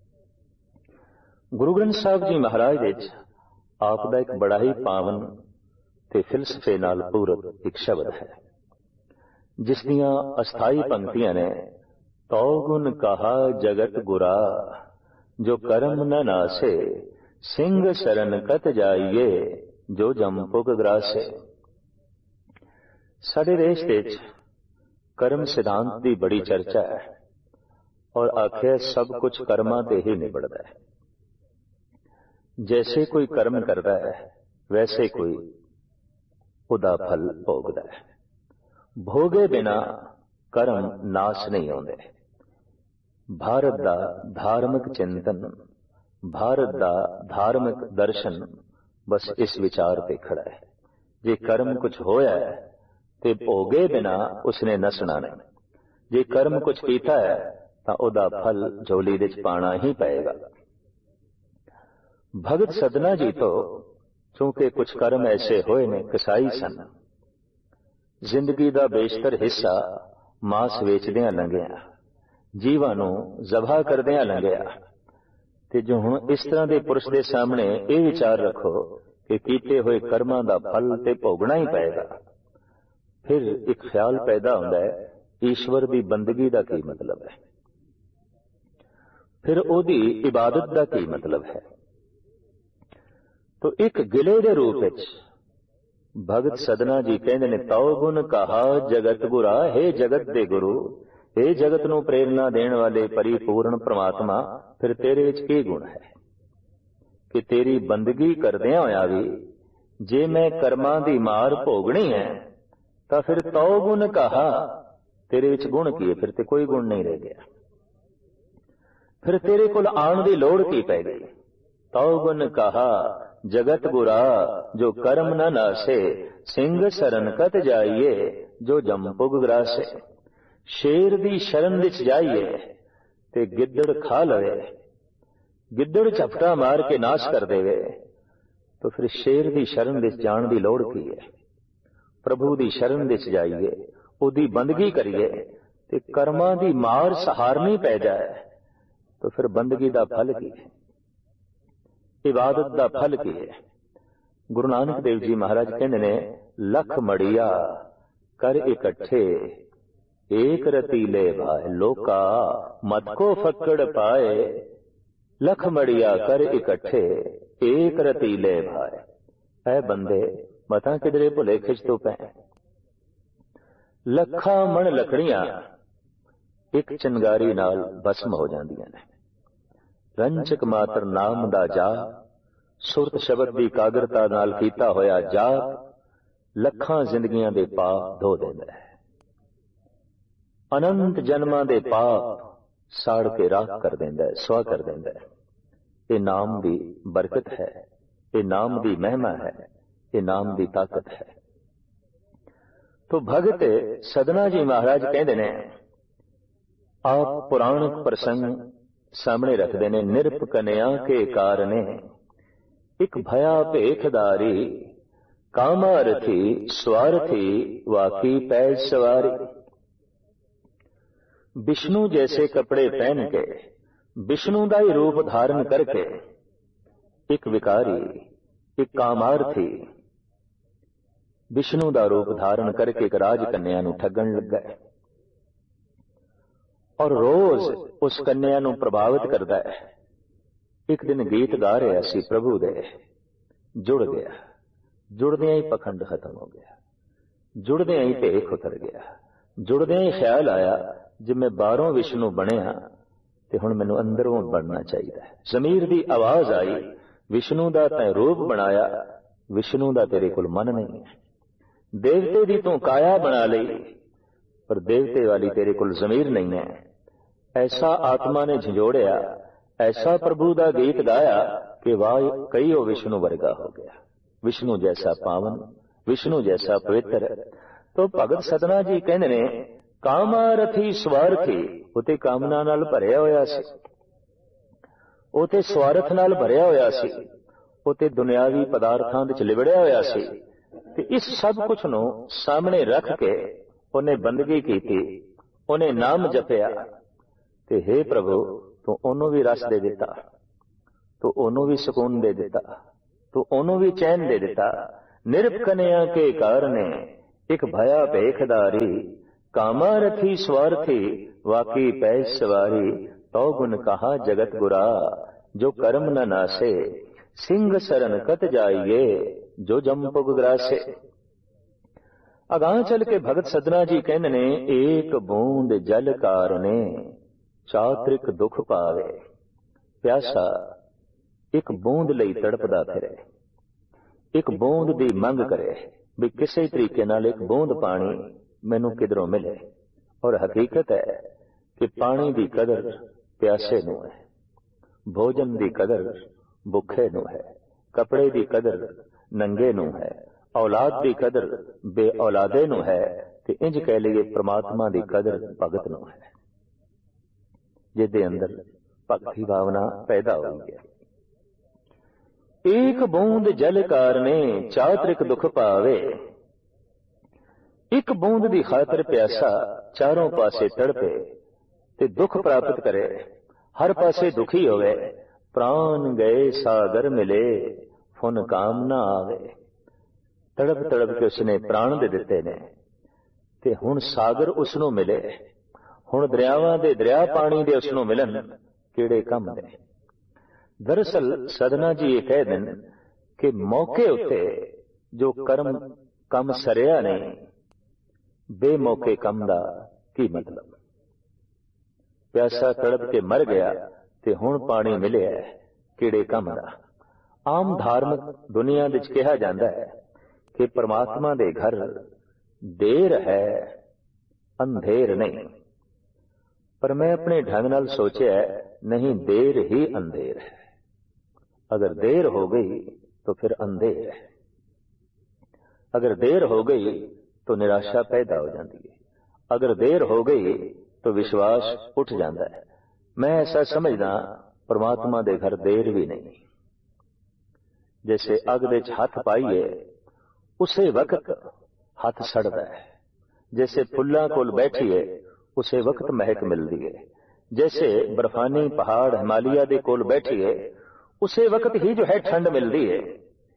गुरु ग्रंथ साहब जी महाराज दे च आप दा एक बड़ा ही पावन ते फिलसफे नाल पूरत एक शब्द है जिस दियां अस्थाई पंक्तियां ने। तो गुण कहा जगत गुरा, जो कर्म न नासे, सिंह शरण कत जाइए, जो जमपुग ग्रासे। साडे देश विच कर्म सिद्धांत की बड़ी चर्चा है और आखिर सब कुछ कर्मां ते ही निबड़दा है। जैसे कोई कर्म करता है वैसे कोई उदा फल भोगदा है। भोगे बिना कर्म नाश नहीं होंदे। भारत दा धार्मिक चिंतन, भारत दा धार्मिक दर्शन बस इस विचार पे खड़ा है। जे कर्म कुछ होया है ते भोगे बिना उसने नसना नहीं। जे कर्म कुछ कीता है तां उदा फल झोली दे च पाना ही पएगा। भगत सदना जी तो चूंकि कुछ कर्म ऐसे होए ने कसाई सन। जिंदगी दा बेशतर हिस्सा मांस वेचदियां लंघिया, जीवां नूं ज़बह करदियां लंघिया। ते जो हुण इस तरह के पुरुष के सामने ये विचार रखो कि कीते हुए कर्मां दा फल ते भोगना ही पएगा, फिर एक ख्याल पैदा होंदा है ईश्वर की बंदगी का की मतलब है, फिर ओदी इबादत का की मतलब है। तो एक गिले के रूप विच भगत सदना जी कहते ने, तौ गुण कहा जगत गुरा, हे जगत दे गुरु, हे जगत नूं प्रेरणा देने वाले परिपूर्ण परमात्मा, फिर तेरे विच की गुण है कि तेरी बंदगी करदियां होया भी जे मैं कर्मां दी मार भोगनी है तो फिर तौ गुण कहा, तेरे विच गुण की है? फिर ते कोई गुण नहीं रह गया। फिर तेरे कोल आउण दी लोड़ की पै गई? तौ गुण कहा जगत गुरा, जो कर्म न नासे, सिंह शरण कत जाइए, जो जमपुग ग्रासे। शेर दी शरण विच जाइए ते गिद्दड़ खा लवे, गिद्दड़ झपटा मार के नाश कर देवे, तो फिर शेर दी शरण विच जाण दी लोड़ की है? प्रभु दी शरण विच जाइए, ओदी बंदगी करिए ते कर्मां दी मार सहारनी पै जाए, तो फिर बंदगी दा फल की है? इबादत दा फल की है? गुरु नानक देव जी महाराज कहते ने, लख मड़िया कर इकट्ठे एक रतीले भाए। लोका मत को फक्कड़ पाए, लख मड़िया कर इकट्ठे, एक रतीले भाए। ऐ बंदे मतां किधरे भुले खिच तो पै। लखा मण लकड़ियां एक चंगारी नाल भस्म हो जांदियां ने। रंचक मात्र नाम दा जाप, सुरत शब्द दी कागरता नाल कीता होया जाप, लखां जिंदगियां दे पाप धो देंदा है। अनंत जन्मां दे पाप साड़ के राख कर देंदा है, सुआ कर देंदा है। ये नाम दी बरकत है, ये नाम दी महिमा है, ये नाम दी ताकत है। तो भगत सदना जी महाराज कहते ने, आप पुराणक प्रसंग सामने रखते ने। निरप कन्या के कारणे एक भया भेखदारी, कामारथी स्वार्थी वाकी पैज सवारी। विष्णु जैसे कपड़े पहन के, विष्णु का ही रूप धारण करके एक विकारी, एक कामार्थी विष्णु का रूप धारण करके एक राज कन्या नूं ठगण लग गए और रोज उस कन्या नूं प्रभावित करता है। एक दिन गीत गा रहा सी प्रभु दे, जुड़ गया। जुड़दियां ही पखंड खत्म हो गया, जुड़दियां ही भेख उतर गया, जुड़दियां ही ख्याल आया जिवें बाहरों विष्णु बनया ते हुण मैनूं अंदरों बनना चाहिए। जमीर दी आवाज आई, विष्णु दा तैं रूप बनाया, विष्णु दा तेरे कोल मन नहीं है। देवते दी तूं काया बना लई, पर देवते वाली तेरे कोल जमीर नहीं है। ऐसा आत्मा ने झंझोड़िया, ऐसा प्रभु दा गीत गाया कि वाह कई वो विष्णु वर्गा हो गया। विष्णु जैसा पावन, विष्णु जैसा पवित्र। तो भगत सदना जी कहते ने, कामारथी स्वार्थी, उते कामना नाल भरिया होया सी, उते स्वार्थ नाल भरिया होया सी, उते दुनियावी पदार्थां विच लिवड़िया होया सी। ते इस सब कुछ नूं सामने रख के उन्हें बंदगी कीती, उन्हें नाम जपिया। ते हे प्रभु तू ओनू भी रस दे दिता, तू ओनू भी सुकून दे दिता, तू ओनू भी चैन दे दिता। निरप कन्या के कारणे एक भया भेखदारी, कामारथी स्वार्थी वाकी पैज सवारी। तो गुण कहा जगत बुरा, जो कर्म न नासे, सिंह सरन कत जाइए, जो जमपुग ग्रासे। अगां चल के भगत सदना जी कहने ने, एक बूंद जल कारणे चात्रिक दुख पावे। प्यासा एक बूंद लई तड़पदा फिरे, एक बूंद दी मंग करे भी किसी तरीके नाल एक बूंद पानी मैनू किधरों मिले। और हकीकत है कि पानी दी कदर प्यासे नू है, भोजन दी कदर भुखे नू है, कपड़े दी कदर नंगे नू है, औलाद दी कदर बे औलादे नू है। ते इंज कह लीए परमात्मा दी कदर भगत नू है, जिहदे अंदर भक्ति भावना पैदा हो गई। एक बूंद जल कारणे चात्रिक दुख पावे। एक बूंद दी खातर प्यासा चारों पासे तड़पे ते दुख प्राप्त करे, हर पासे दुखी होवे। प्राण गए सागर मिले, फुन काम ना आवे। तड़प तड़प के उसने प्राण दे दिते ने ते हुण सागर उसनों मिले, हुण दरियावां दे दरिया पानी दे उसनों मिलन, किहड़े काम ने। दरअसल सदना जी ये कह देन कि मौके उत्ते जो कर्म कम सरिया नहीं, बेमौके कम दा की मतलब। प्यासा तड़प के मर गया ते हुण पानी मिलिया, किहड़े कम दा। आम धार्मिक दुनिया विच कहा जाता है कि परमात्मा दे घर देर है अंधेर नहीं, पर मैं अपने ढंग नाल सोचा नहीं, देर ही अंधेर है। अगर देर हो गई तो फिर अंधेर है, अगर देर हो गई तो निराशा पैदा हो जाती है, अगर देर हो गई तो विश्वास उठ जाता है। मैं ऐसा समझदा परमात्मा दे घर देर भी नहीं। जैसे अग दे हाथ पाइए उसे वक्त हाथ सड़दा है, जैसे फुल्लां कोल बैठिए उसे वक्त महक मिलती है, जैसे बर्फानी पहाड़ हिमालय दे कोल बैठिए उसे वक्त ही जो है ठंड मिलती है।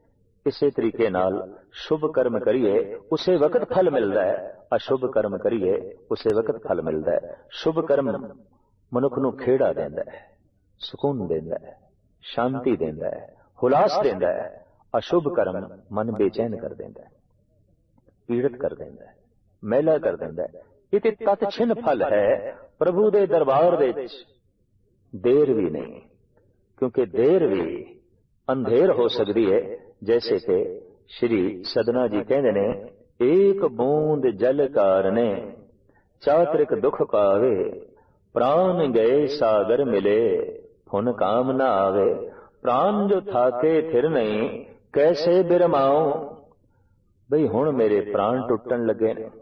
ਇਸੇ ਤਰੀਕੇ ਨਾਲ ਸ਼ੁਭ ਕਰਮ ਕਰੀਏ ਉਸੇ ਵਕਤ ਫਲ ਮਿਲਦਾ ਹੈ, ਅਸ਼ੁਭ ਕਰਮ ਕਰੀਏ ਉਸੇ ਵਕਤ ਫਲ ਮਿਲਦਾ ਹੈ। ਸ਼ੁਭ ਕਰਮ ਮਨੁੱਖ ਨੂੰ ਖੇੜਾ ਦਿੰਦਾ ਹੈ, ਸਕੂਨ ਦਿੰਦਾ ਹੈ, ਸ਼ਾਂਤੀ ਦਿੰਦਾ ਹੈ, ਹੁਲਾਸ ਦਿੰਦਾ ਹੈ। ਅਸ਼ੁਭ ਕਰਮ ਮਨ ਬੇਚੈਨ ਕਰ ਦਿੰਦਾ ਹੈ, ਪੀੜਤ ਕਰ ਦਿੰਦਾ ਹੈ, ਮਹਿਲਾ ਕਰ ਦਿੰਦਾ ਹੈ। ਇਹ ਤੇ ਤਤ ਛਿਨ ਫਲ ਹੈ ਪ੍ਰਭੂ ਦੇ ਦਰਬਾਰ ਦੇ ਵਿੱਚ। ਦੇਰ ਵੀ ਨਹੀਂ, ਕਿਉਂਕਿ ਦੇਰ ਵੀ ਅੰਧੇਰ ਹੋ ਸਕਦੀ ਹੈ। ਜੈਸੇ ਕਿ ਸ਼੍ਰੀ ਸਦਨਾ ਜੀ ਕਹਿੰਦੇ ਨੇ, ਏਕ ਬੂੰਦ ਜਲ ਕਾਰਨੇ ਚਾਤ੍ਰਿਕ ਦੁਖ ਪਾਵੇ, ਪ੍ਰਾਨ ਗਏ ਸਾਗਰ ਮਿਲੇ ਫੁਨ ਕਾਮ ਨਾ ਆਵੇ। ਪ੍ਰਾਨ ਜੋ ਥਾਕੇ ਥਿਰ ਨਹੀਂ ਕੈਸੇ ਬਿਰਮਾਉ। ਬਈ ਹੁਣ ਮੇਰੇ ਪ੍ਰਾਣ ਟੁੱਟਣ ਲੱਗੇ ਨੇ,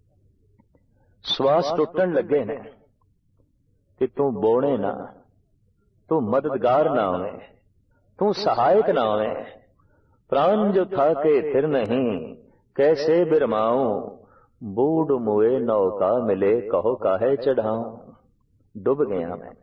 ਸਵਾਸ ਟੁੱਟਣ ਲੱਗੇ ਨੇ, ਤੇ ਤੂੰ ਬੋਣੇ ਨਾ, ਤੂੰ ਮਦਦਗਾਰ ਨਾ ਹੋਵੇਂ, ਤੂੰ ਸਹਾਇਕ ਨਾ ਹੋਵੇਂ। ਪ੍ਰਾਨ ਜੋ ਥਾਕੇ ਥਿਰ ਨਹੀਂ ਕੈਸੇ ਬਿਰਮਾਉ। ਬੂੜ ਮੁਏ ਨੌਕਾ ਮਿਲੇ ਕਹੋ ਕਾਹੇ ਚੜਾਉ। ਡੁੱਬ ਗਿਆ ਮੈਂ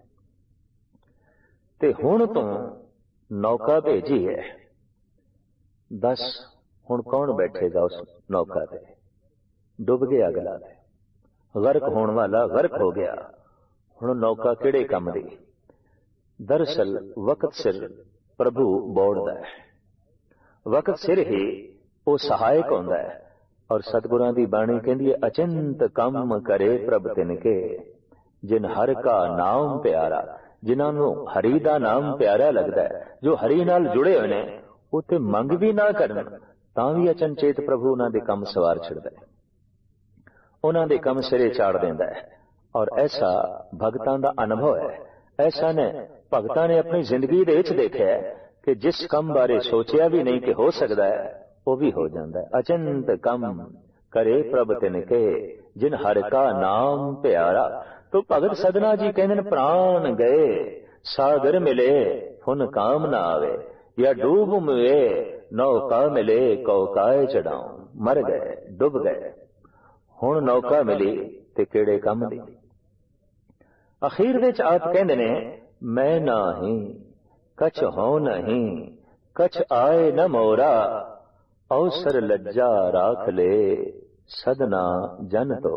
ਤੇ ਹੁਣ ਤੂੰ ਨੌਕਾ ਭੇਜੀ ਹੈ, ਦੱਸ ਹੁਣ ਕੌਣ ਬੈਠੇਗਾ ਉਸ ਨੌਕਾ ਤੇ। ਡੁੱਬ ਗਿਆ ਅਗਲਾ ਤੇ, ਗਰਕ ਹੋਣ ਵਾਲਾ ਗਰਕ ਹੋ ਗਿਆ। ਹੁਣ ਨੌਕਾ ਕਿਹੜੇ ਕੰਮ ਦੀ। ਦਰਅਸਲ ਵਕਤ ਸਿਰ ਪ੍ਰਭੂ ਬੋੜਦਾ ਹੈ, ਵਕਤ ਸਿਰ ਹੀ ਉਹ ਸਹਾਇਕ ਹੁੰਦਾ ਹੈ। ਔਰ ਸਤਿਗੁਰਾਂ ਦੀ ਬਾਣੀ ਕਹਿੰਦੀ ਹੈ, ਅਚਿੰਤ ਕੰਮ ਕਰੇ ਪ੍ਰਭ ਤਿਨਕੇ ਜਿਨ ਹਰ ਕਾ ਨਾਮ ਪਿਆਰਾ। ਜਿਨ੍ਹਾਂ ਨੂੰ ਹਰੀ ਦਾ ਨਾਮ ਪਿਆਰਾ ਲੱਗਦਾ ਹੈ, ਜੋ ਹਰੀ ਨਾਲ ਜੁੜੇ ਹੋਏ ਨੇ, ਉਹ ਤੇ ਮੰਗ ਵੀ ਨਾ ਕਰਨ ਤਾਂ ਵੀ ਅਚਨਚੇਤ ਪ੍ਰਭੂ ਉਹਨਾਂ ਦੇ ਕੰਮ ਸਵਾਰ ਛੱਡਦਾ ਹੈ, ਉਹਨਾਂ ਦੇ ਕੰਮ ਸਿਰੇ ਚਾੜ ਦਿੰਦਾ ਹੈ। ਔਰ ਐਸਾ ਭਗਤਾਂ ਦਾ ਅਨੁਭਵ ਹੈ। ਐਸਾ ਨੇ ਭਗਤਾਂ ਨੇ ਆਪਣੀ ਜ਼ਿੰਦਗੀ ਦੇ ਵਿੱਚ ਦੇਖਿਆ ਕਿ ਜਿਸ ਕੰਮ ਬਾਰੇ ਸੋਚਿਆ ਵੀ ਨਹੀਂ ਕਿ ਹੋ ਸਕਦਾ ਹੈ, ਉਹ ਵੀ ਹੋ ਜਾਂਦਾ ਹੈ। ਅਚੰਤ ਕੰਮ ਕਰੇ ਪ੍ਰਭ ਤਿਨਕੇ ਜਿਨ ਹਰ ਕਾ ਨਾਮ ਪਿਆਰਾ। ਤੋ ਭਗਤ ਸਦਨਾ ਜੀ ਕਹਿੰਦੇ ਨੇ, ਪ੍ਰਾਣ ਗਏ ਸਾਗਰ ਮਿਲੇ ਫੁਨ ਕਾਮ ਨਾ ਆਵੇ। ਜਾਂ ਡੂਬ ਮੁਏ ਨੌਕਾ ਮਿਲੇ ਕਉ ਕਾਏ ਚੜਾਉ। ਮਰ ਗਏ, ਡੁੱਬ ਗਏ, ਹੁਣ ਨੌਕਾ ਮਿਲੀ ਤੇ ਕਿਹੜੇ ਕੰਮ ਦੀ। ਅਖੀਰ ਵਿੱਚ ਆਪ ਕਹਿੰਦੇ ਨੇ, ਮੈਂ ਨਾਹੀਂ ਕਛ ਹੋ ਨਹੀਂ ਕਛ ਆਏ ਨ ਮੋਰਾ। ਅਵਸਰ ਲੱਜਾ ਰਾਖ ਲੈ ਸਦਨਾ ਜਨ ਤੋਰਾ।